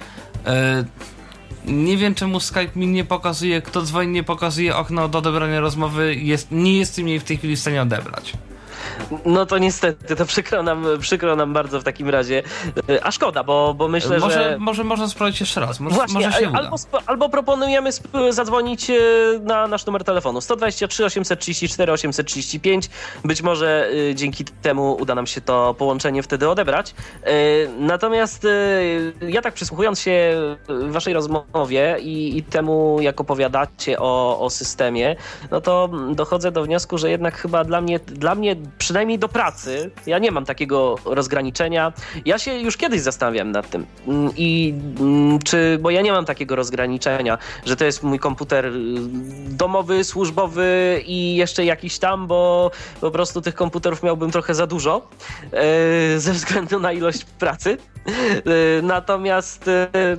nie wiem, czemu Skype mi nie pokazuje, kto dzwoni, nie pokazuje okno do odebrania rozmowy. Nie jestem jej w tej chwili w stanie odebrać. No to niestety, to przykro nam bardzo w takim razie. A szkoda, bo myślę, że... Może można sprawdzić jeszcze raz. Właśnie, może się uda. Albo proponujemy zadzwonić na nasz numer telefonu 123 834 835. Być może dzięki temu uda nam się to połączenie wtedy odebrać. Natomiast ja tak przysłuchując się waszej rozmowie i temu, jak opowiadacie o systemie, no to dochodzę do wniosku, że jednak chyba dla mnie przynajmniej do pracy, ja nie mam takiego rozgraniczenia. Ja się już kiedyś zastanawiałem nad tym. Bo ja nie mam takiego rozgraniczenia, że to jest mój komputer domowy, służbowy i jeszcze jakiś tam, bo po prostu tych komputerów miałbym trochę za dużo ze względu na ilość pracy. Natomiast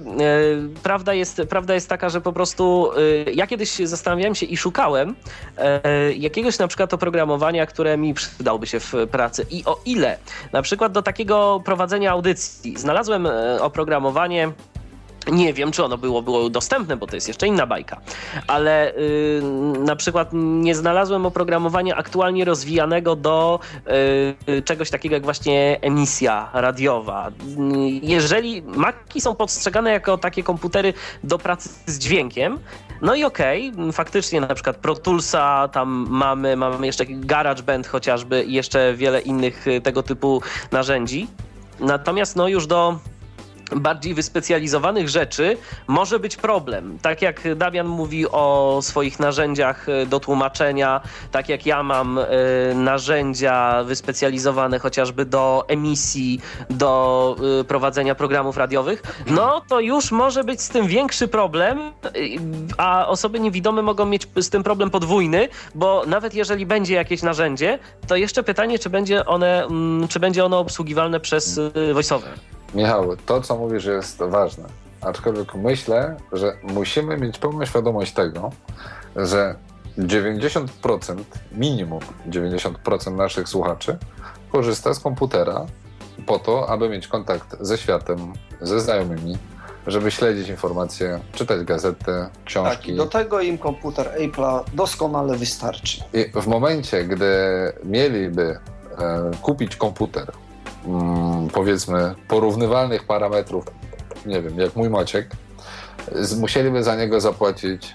prawda jest taka, że po prostu ja kiedyś zastanawiałem się i szukałem jakiegoś na przykład oprogramowania, które mi przydałby się w pracy. I o ile na przykład do takiego prowadzenia audycji znalazłem oprogramowanie, nie wiem, czy ono było dostępne, bo to jest jeszcze inna bajka, ale na przykład nie znalazłem oprogramowania aktualnie rozwijanego do czegoś takiego jak właśnie emisja radiowa. Jeżeli Maci są postrzegane jako takie komputery do pracy z dźwiękiem, no i okej, faktycznie na przykład Pro Toolsa tam mamy jeszcze GarageBand chociażby i jeszcze wiele innych tego typu narzędzi. Natomiast no już do bardziej wyspecjalizowanych rzeczy może być problem. Tak jak Damian mówi o swoich narzędziach do tłumaczenia, tak jak ja mam narzędzia wyspecjalizowane chociażby do emisji, do prowadzenia programów radiowych, no to już może być z tym większy problem, a osoby niewidome mogą mieć z tym problem podwójny, bo nawet jeżeli będzie jakieś narzędzie, to jeszcze pytanie, czy będzie ono obsługiwalne przez VoiceOver. Michał, to co mówisz jest ważne, aczkolwiek myślę, że musimy mieć pełną świadomość tego, że 90%, minimum 90% naszych słuchaczy korzysta z komputera po to, aby mieć kontakt ze światem, ze znajomymi, żeby śledzić informacje, czytać gazety, książki. Tak, i do tego im komputer Apple'a doskonale wystarczy. I w momencie, gdy mieliby kupić komputer, powiedzmy porównywalnych parametrów, nie wiem, jak mój Maciek, musieliby za niego zapłacić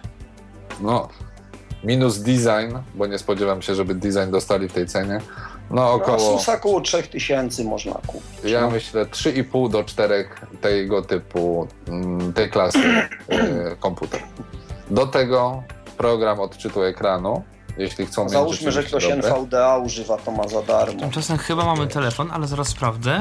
minus design, bo nie spodziewam się, żeby design dostali w tej cenie, około 3000 można kupić. Ja myślę 3,5 do 4 tego typu, tej klasy komputer. Do tego program odczytu ekranu, jeśli chcą mieć. Załóżmy, że ktoś NVDA używa, to ma za darmo. Tymczasem chyba mamy telefon, ale zaraz sprawdzę.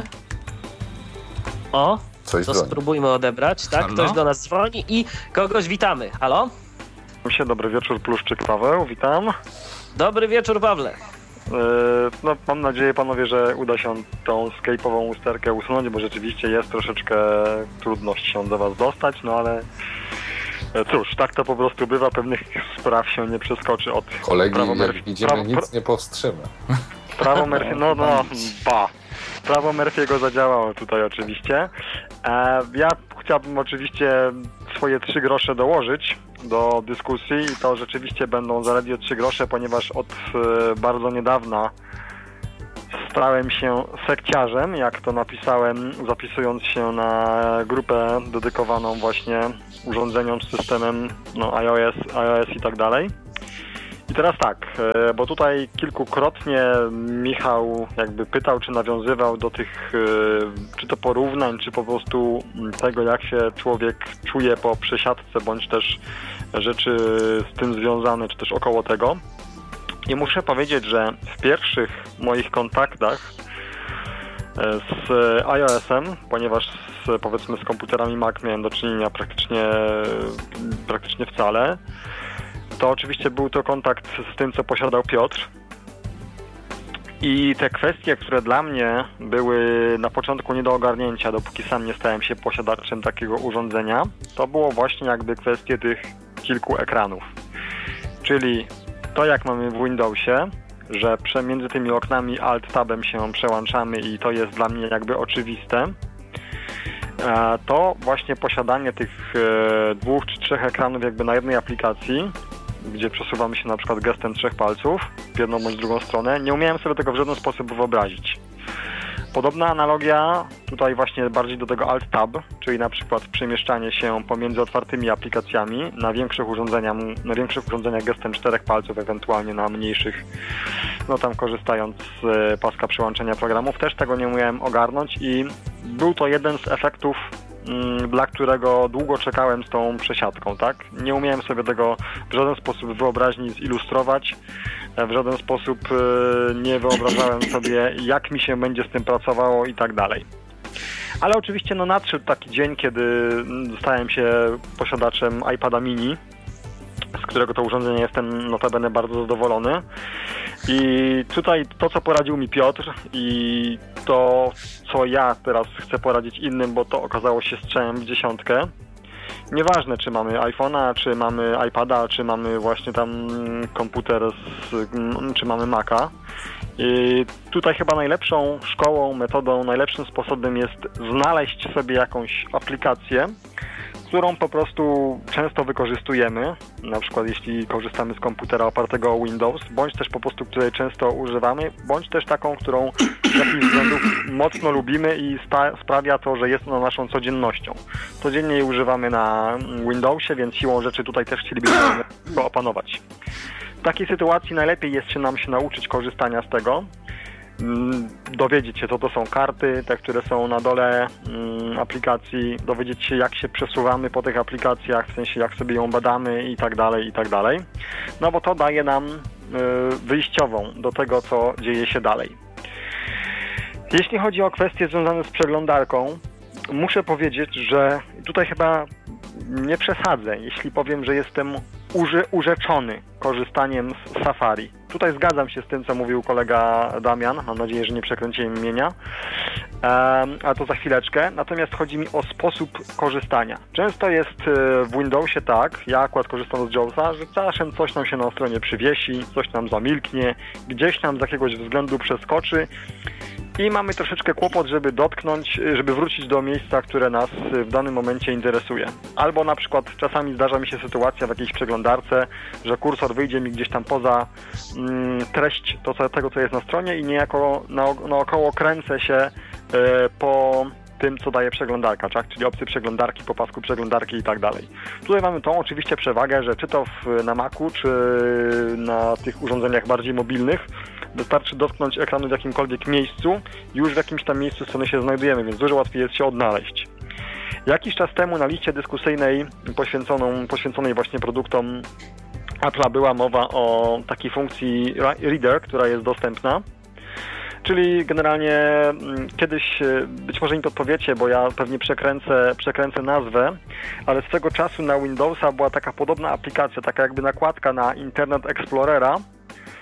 O, to spróbujmy odebrać, tak? Halo? Ktoś do nas dzwoni i kogoś witamy. Halo? Dobry wieczór, Pluszczyk Paweł, witam. Dobry wieczór, Pawle. No, mam nadzieję, panowie, że uda się tą escape'ową usterkę usunąć, bo rzeczywiście jest troszeczkę trudność się do was dostać, no ale cóż, tak to po prostu bywa, pewnych spraw się nie przeskoczy od kolegi, jak widzimy, nic nie powstrzyma. Prawo Murphy, Prawo Murphy'ego zadziałało tutaj oczywiście. Ja chciałbym oczywiście swoje 3 grosze dołożyć do dyskusji i to rzeczywiście będą zaledwie 3 grosze, ponieważ od bardzo niedawna stałem się sekciarzem, jak to napisałem, zapisując się na grupę dedykowaną właśnie urządzeniom z systemem iOS i tak dalej. I teraz tak, bo tutaj kilkukrotnie Michał jakby pytał, czy nawiązywał do tych, czy to porównań, czy po prostu tego, jak się człowiek czuje po przesiadce, bądź też rzeczy z tym związane, czy też około tego. I muszę powiedzieć, że w pierwszych moich kontaktach z iOS-em, ponieważ powiedzmy z komputerami Mac miałem do czynienia praktycznie wcale, to oczywiście był to kontakt z tym, co posiadał Piotr. I te kwestie, które dla mnie były na początku nie do ogarnięcia, dopóki sam nie stałem się posiadaczem takiego urządzenia, to było właśnie jakby kwestie tych kilku ekranów. Czyli to, jak mamy w Windowsie, że między tymi oknami Alt-Tabem się przełączamy i to jest dla mnie jakby oczywiste, to właśnie posiadanie tych 2 czy 3 ekranów jakby na jednej aplikacji, gdzie przesuwamy się na przykład gestem 3 palców w jedną bądź drugą stronę, nie umiałem sobie tego w żaden sposób wyobrazić. Podobna analogia tutaj właśnie bardziej do tego Alt-Tab, czyli na przykład przemieszczanie się pomiędzy otwartymi aplikacjami na większych urządzeniach gestem 4 palców, ewentualnie na mniejszych, no tam korzystając z paska przełączenia programów, też tego nie umiałem ogarnąć i był to jeden z efektów, dla którego długo czekałem z tą przesiadką, tak? Nie umiałem sobie tego w żaden sposób wyobraźni zilustrować, w żaden sposób nie wyobrażałem sobie, jak mi się będzie z tym pracowało i tak dalej. Ale oczywiście nadszedł taki dzień, kiedy stałem się posiadaczem iPada mini, z którego to urządzenia jestem notabene bardzo zadowolony. I tutaj to, co poradził mi Piotr i to, co ja teraz chcę poradzić innym, bo to okazało się strzałem w 10. Nieważne, czy mamy iPhone'a, czy mamy iPada, czy mamy właśnie tam komputer, czy mamy Maca. I tutaj chyba najlepszą szkołą, metodą, najlepszym sposobem jest znaleźć sobie jakąś aplikację, którą po prostu często wykorzystujemy, na przykład jeśli korzystamy z komputera opartego o Windows, bądź też po prostu której często używamy, bądź też taką, którą z jakichś względów mocno lubimy i sprawia to, że jest ona naszą codziennością. Codziennie jej używamy na Windowsie, więc siłą rzeczy tutaj też chcielibyśmy go opanować. W takiej sytuacji najlepiej jest nam się nauczyć korzystania z tego, dowiedzieć się, co to są karty, te, które są na dole aplikacji, dowiedzieć się, jak się przesuwamy po tych aplikacjach, w sensie jak sobie ją badamy i tak dalej, no bo to daje nam wyjściową do tego, co dzieje się dalej. Jeśli chodzi o kwestie związane z przeglądarką, muszę powiedzieć, że tutaj chyba nie przesadzę, jeśli powiem, że jestem urzeczony korzystaniem z Safari. Tutaj zgadzam się z tym, co mówił kolega Damian. Mam nadzieję, że nie przekręciłem imienia. A to za chwileczkę. Natomiast chodzi mi o sposób korzystania. Często jest w Windowsie tak, ja akurat korzystam z Jawsa, że czasem coś nam się na stronie przywiesi, coś nam zamilknie, gdzieś nam z jakiegoś względu przeskoczy i mamy troszeczkę kłopot, żeby dotknąć, żeby wrócić do miejsca, które nas w danym momencie interesuje. Albo na przykład czasami zdarza mi się sytuacja w jakiejś przeglądarce, że kursor wyjdzie mi gdzieś tam poza treść tego, co jest na stronie i niejako naokoło kręcę się po tym, co daje przeglądarka, tak? Czyli opcje przeglądarki, po pasku przeglądarki i tak dalej. Tutaj mamy tą oczywiście przewagę, że czy to na Macu, czy na tych urządzeniach bardziej mobilnych, wystarczy dotknąć ekranu w jakimkolwiek miejscu, już w jakimś tam miejscu strony się znajdujemy, więc dużo łatwiej jest się odnaleźć. Jakiś czas temu na liście dyskusyjnej poświęconej właśnie produktom Apple'a była mowa o takiej funkcji Reader, która jest dostępna. Czyli generalnie kiedyś, być może mi podpowiecie, bo ja pewnie przekręcę nazwę, ale swego czasu na Windowsa była taka podobna aplikacja, taka jakby nakładka na Internet Explorera,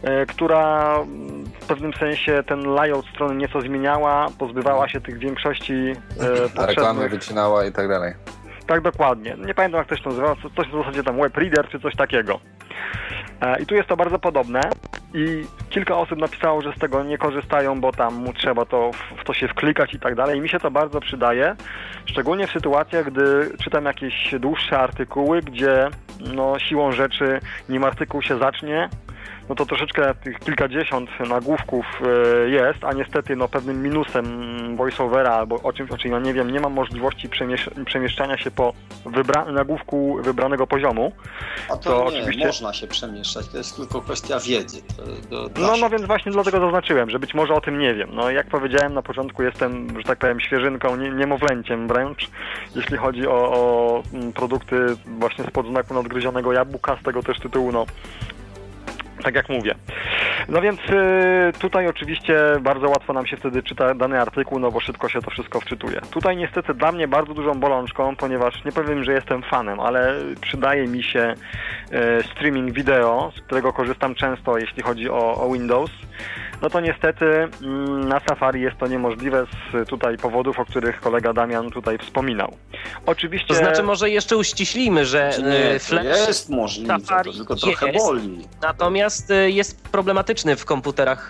która w pewnym sensie ten layout strony nieco zmieniała, pozbywała się tych większości potrzebnych. Reklamy wycinała i tak dalej. Tak, dokładnie. Nie pamiętam, jak to się nazywało, coś w zasadzie tam web reader czy coś takiego. I tu jest to bardzo podobne i kilka osób napisało, że z tego nie korzystają, bo tam trzeba w to się wklikać i tak dalej. I mi się to bardzo przydaje, szczególnie w sytuacjach, gdy czytam jakieś dłuższe artykuły, gdzie no, siłą rzeczy, nim artykuł się zacznie, no to troszeczkę tych kilkadziesiąt nagłówków jest, a niestety no, pewnym minusem voiceovera albo o czymś, ja nie wiem, nie mam możliwości przemieszczania się po nagłówku wybranego poziomu. A to nie, oczywiście można się przemieszczać, to jest tylko kwestia wiedzy. No więc właśnie dlatego zaznaczyłem, że być może o tym nie wiem. No jak powiedziałem na początku, jestem, że tak powiem, świeżynką, niemowlęciem wręcz, jeśli chodzi o produkty właśnie spod znaku nadgryzionego jabłka, z tego też tytułu, no tak jak mówię. No więc tutaj oczywiście bardzo łatwo nam się wtedy czyta dany artykuł, no bo szybko się to wszystko wczytuje. Tutaj niestety dla mnie bardzo dużą bolączką, ponieważ nie powiem, że jestem fanem, ale przydaje mi się streaming wideo, z którego korzystam często, jeśli chodzi o Windows. No to niestety na Safari jest to niemożliwe z tutaj powodów, o których kolega Damian tutaj wspominał. Oczywiście... To znaczy może jeszcze uściślimy, że Flash jest możliwe, Safari to tylko trochę boli. Natomiast jest problematyczny w komputerach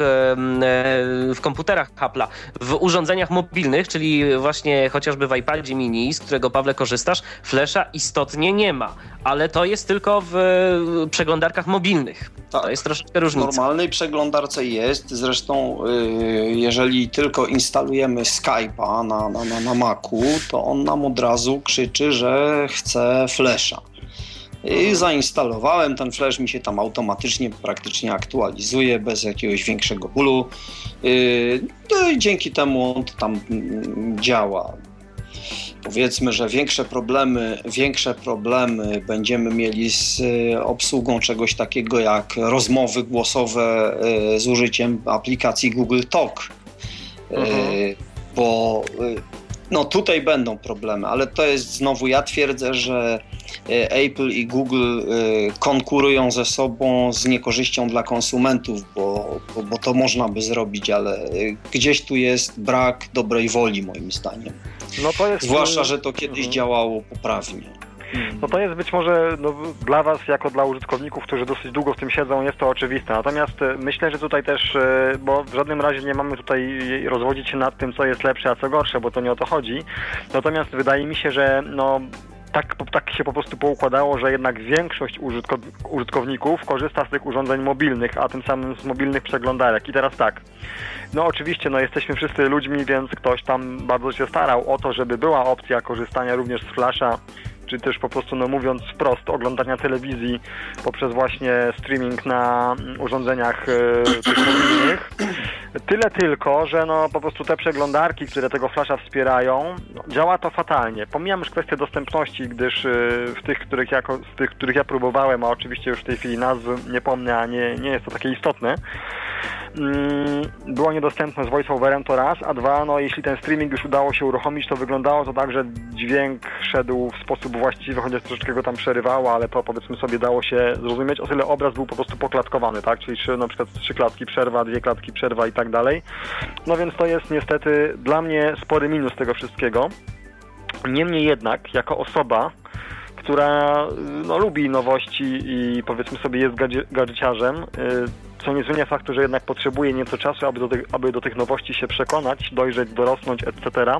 Apple'a. W urządzeniach mobilnych, czyli właśnie chociażby w iPadzie mini, z którego, Pawle, korzystasz, Flasha istotnie nie ma. Ale to jest tylko w przeglądarkach mobilnych. Tak. To jest troszeczkę różnica. W normalnej przeglądarce jest. Zresztą jeżeli tylko instalujemy Skype'a na Macu, to on nam od razu krzyczy, że chce Flasha. I zainstalowałem, ten Flash mi się tam automatycznie praktycznie aktualizuje bez jakiegoś większego bólu. No i dzięki temu on tam działa. Powiedzmy, że większe problemy będziemy mieli z obsługą czegoś takiego jak rozmowy głosowe z użyciem aplikacji Google Talk. Bo no tutaj będą problemy, ale to jest znowu, ja twierdzę, że Apple i Google konkurują ze sobą z niekorzyścią dla konsumentów, bo to można by zrobić, ale gdzieś tu jest brak dobrej woli, moim zdaniem. No to jest... Zwłaszcza, że to kiedyś działało poprawnie. No to jest być może dla Was, jako dla użytkowników, którzy dosyć długo w tym siedzą, jest to oczywiste. Natomiast myślę, że tutaj też, bo w żadnym razie nie mamy tutaj rozwodzić się nad tym, co jest lepsze, a co gorsze, bo to nie o to chodzi. Natomiast wydaje mi się, że tak się po prostu poukładało, że jednak większość użytkowników korzysta z tych urządzeń mobilnych, a tym samym z mobilnych przeglądarek. I teraz tak, no oczywiście, jesteśmy wszyscy ludźmi, więc ktoś tam bardzo się starał o to, żeby była opcja korzystania również z Flasha, czy też po prostu, mówiąc wprost, oglądania telewizji poprzez właśnie streaming na urządzeniach tych mobilnych. Tyle tylko, że po prostu te przeglądarki, które tego Flasha wspierają, działa to fatalnie. Pomijam już kwestię dostępności, gdyż z tych, których ja próbowałem, a oczywiście już w tej chwili nazw nie pomnę, a nie jest to takie istotne, było niedostępne z voiceoverem, to raz, a dwa, jeśli ten streaming już udało się uruchomić, to wyglądało to tak, że dźwięk szedł w sposób właściwy, chociaż troszeczkę go tam przerywało, ale to, powiedzmy sobie, dało się zrozumieć. O tyle obraz był po prostu poklatkowany, tak? Czyli na przykład 3 klatki przerwa, 2 klatki przerwa i tak dalej. No więc to jest niestety dla mnie spory minus tego wszystkiego. Niemniej jednak, jako osoba, która lubi nowości i, powiedzmy sobie, jest gadżeciarzem, co nie zmienia faktu, że jednak potrzebuje nieco czasu, aby do tych nowości się przekonać, dojrzeć, dorosnąć, etc.,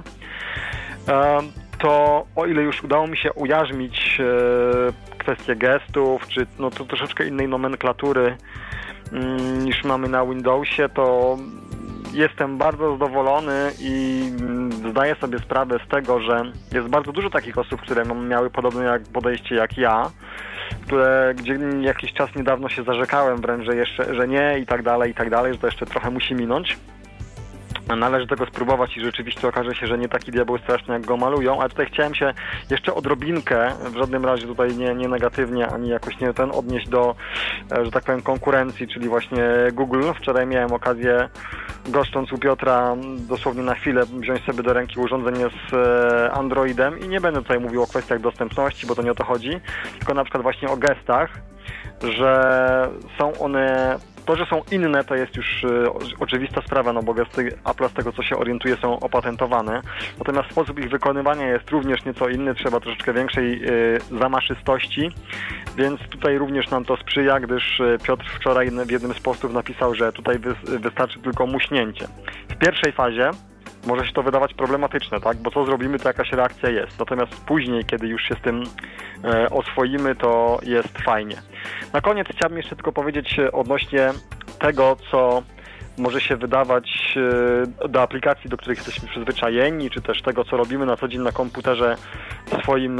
to o ile już udało mi się ujarzmić kwestie gestów, czy to troszeczkę innej nomenklatury niż mamy na Windowsie, to jestem bardzo zadowolony i zdaję sobie sprawę z tego, że jest bardzo dużo takich osób, które miały podobne podejście jak ja, gdzie jakiś czas niedawno się zarzekałem wręcz, że nie i tak dalej, że to jeszcze trochę musi minąć. Należy tego spróbować i rzeczywiście okaże się, że nie taki diabeł straszny, jak go malują, ale tutaj chciałem się jeszcze odrobinkę, w żadnym razie tutaj nie negatywnie, ani jakoś nie odnieść do, że tak powiem, konkurencji, czyli właśnie Google. Wczoraj miałem okazję, goszcząc u Piotra, dosłownie na chwilę wziąć sobie do ręki urządzenie z Androidem i nie będę tutaj mówił o kwestiach dostępności, bo to nie o to chodzi, tylko na przykład właśnie o gestach, że są one To, że są inne, to jest już oczywista sprawa, no bo gesty Apple'a, z tego co się orientuję, są opatentowane. Natomiast sposób ich wykonywania jest również nieco inny, trzeba troszeczkę większej zamaszystości, więc tutaj również nam to sprzyja, gdyż Piotr wczoraj w jednym z postów napisał, że tutaj wystarczy tylko muśnięcie. W pierwszej fazie może się to wydawać problematyczne, tak? Bo co zrobimy, to jakaś reakcja jest. Natomiast później, kiedy już się z tym oswoimy, to jest fajnie. Na koniec chciałbym jeszcze tylko powiedzieć odnośnie tego, co może się wydawać do aplikacji, do których jesteśmy przyzwyczajeni, czy też tego, co robimy na co dzień na komputerze swoim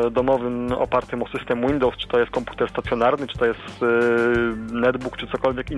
domowym, opartym o system Windows, czy to jest komputer stacjonarny, czy to jest netbook, czy cokolwiek innego.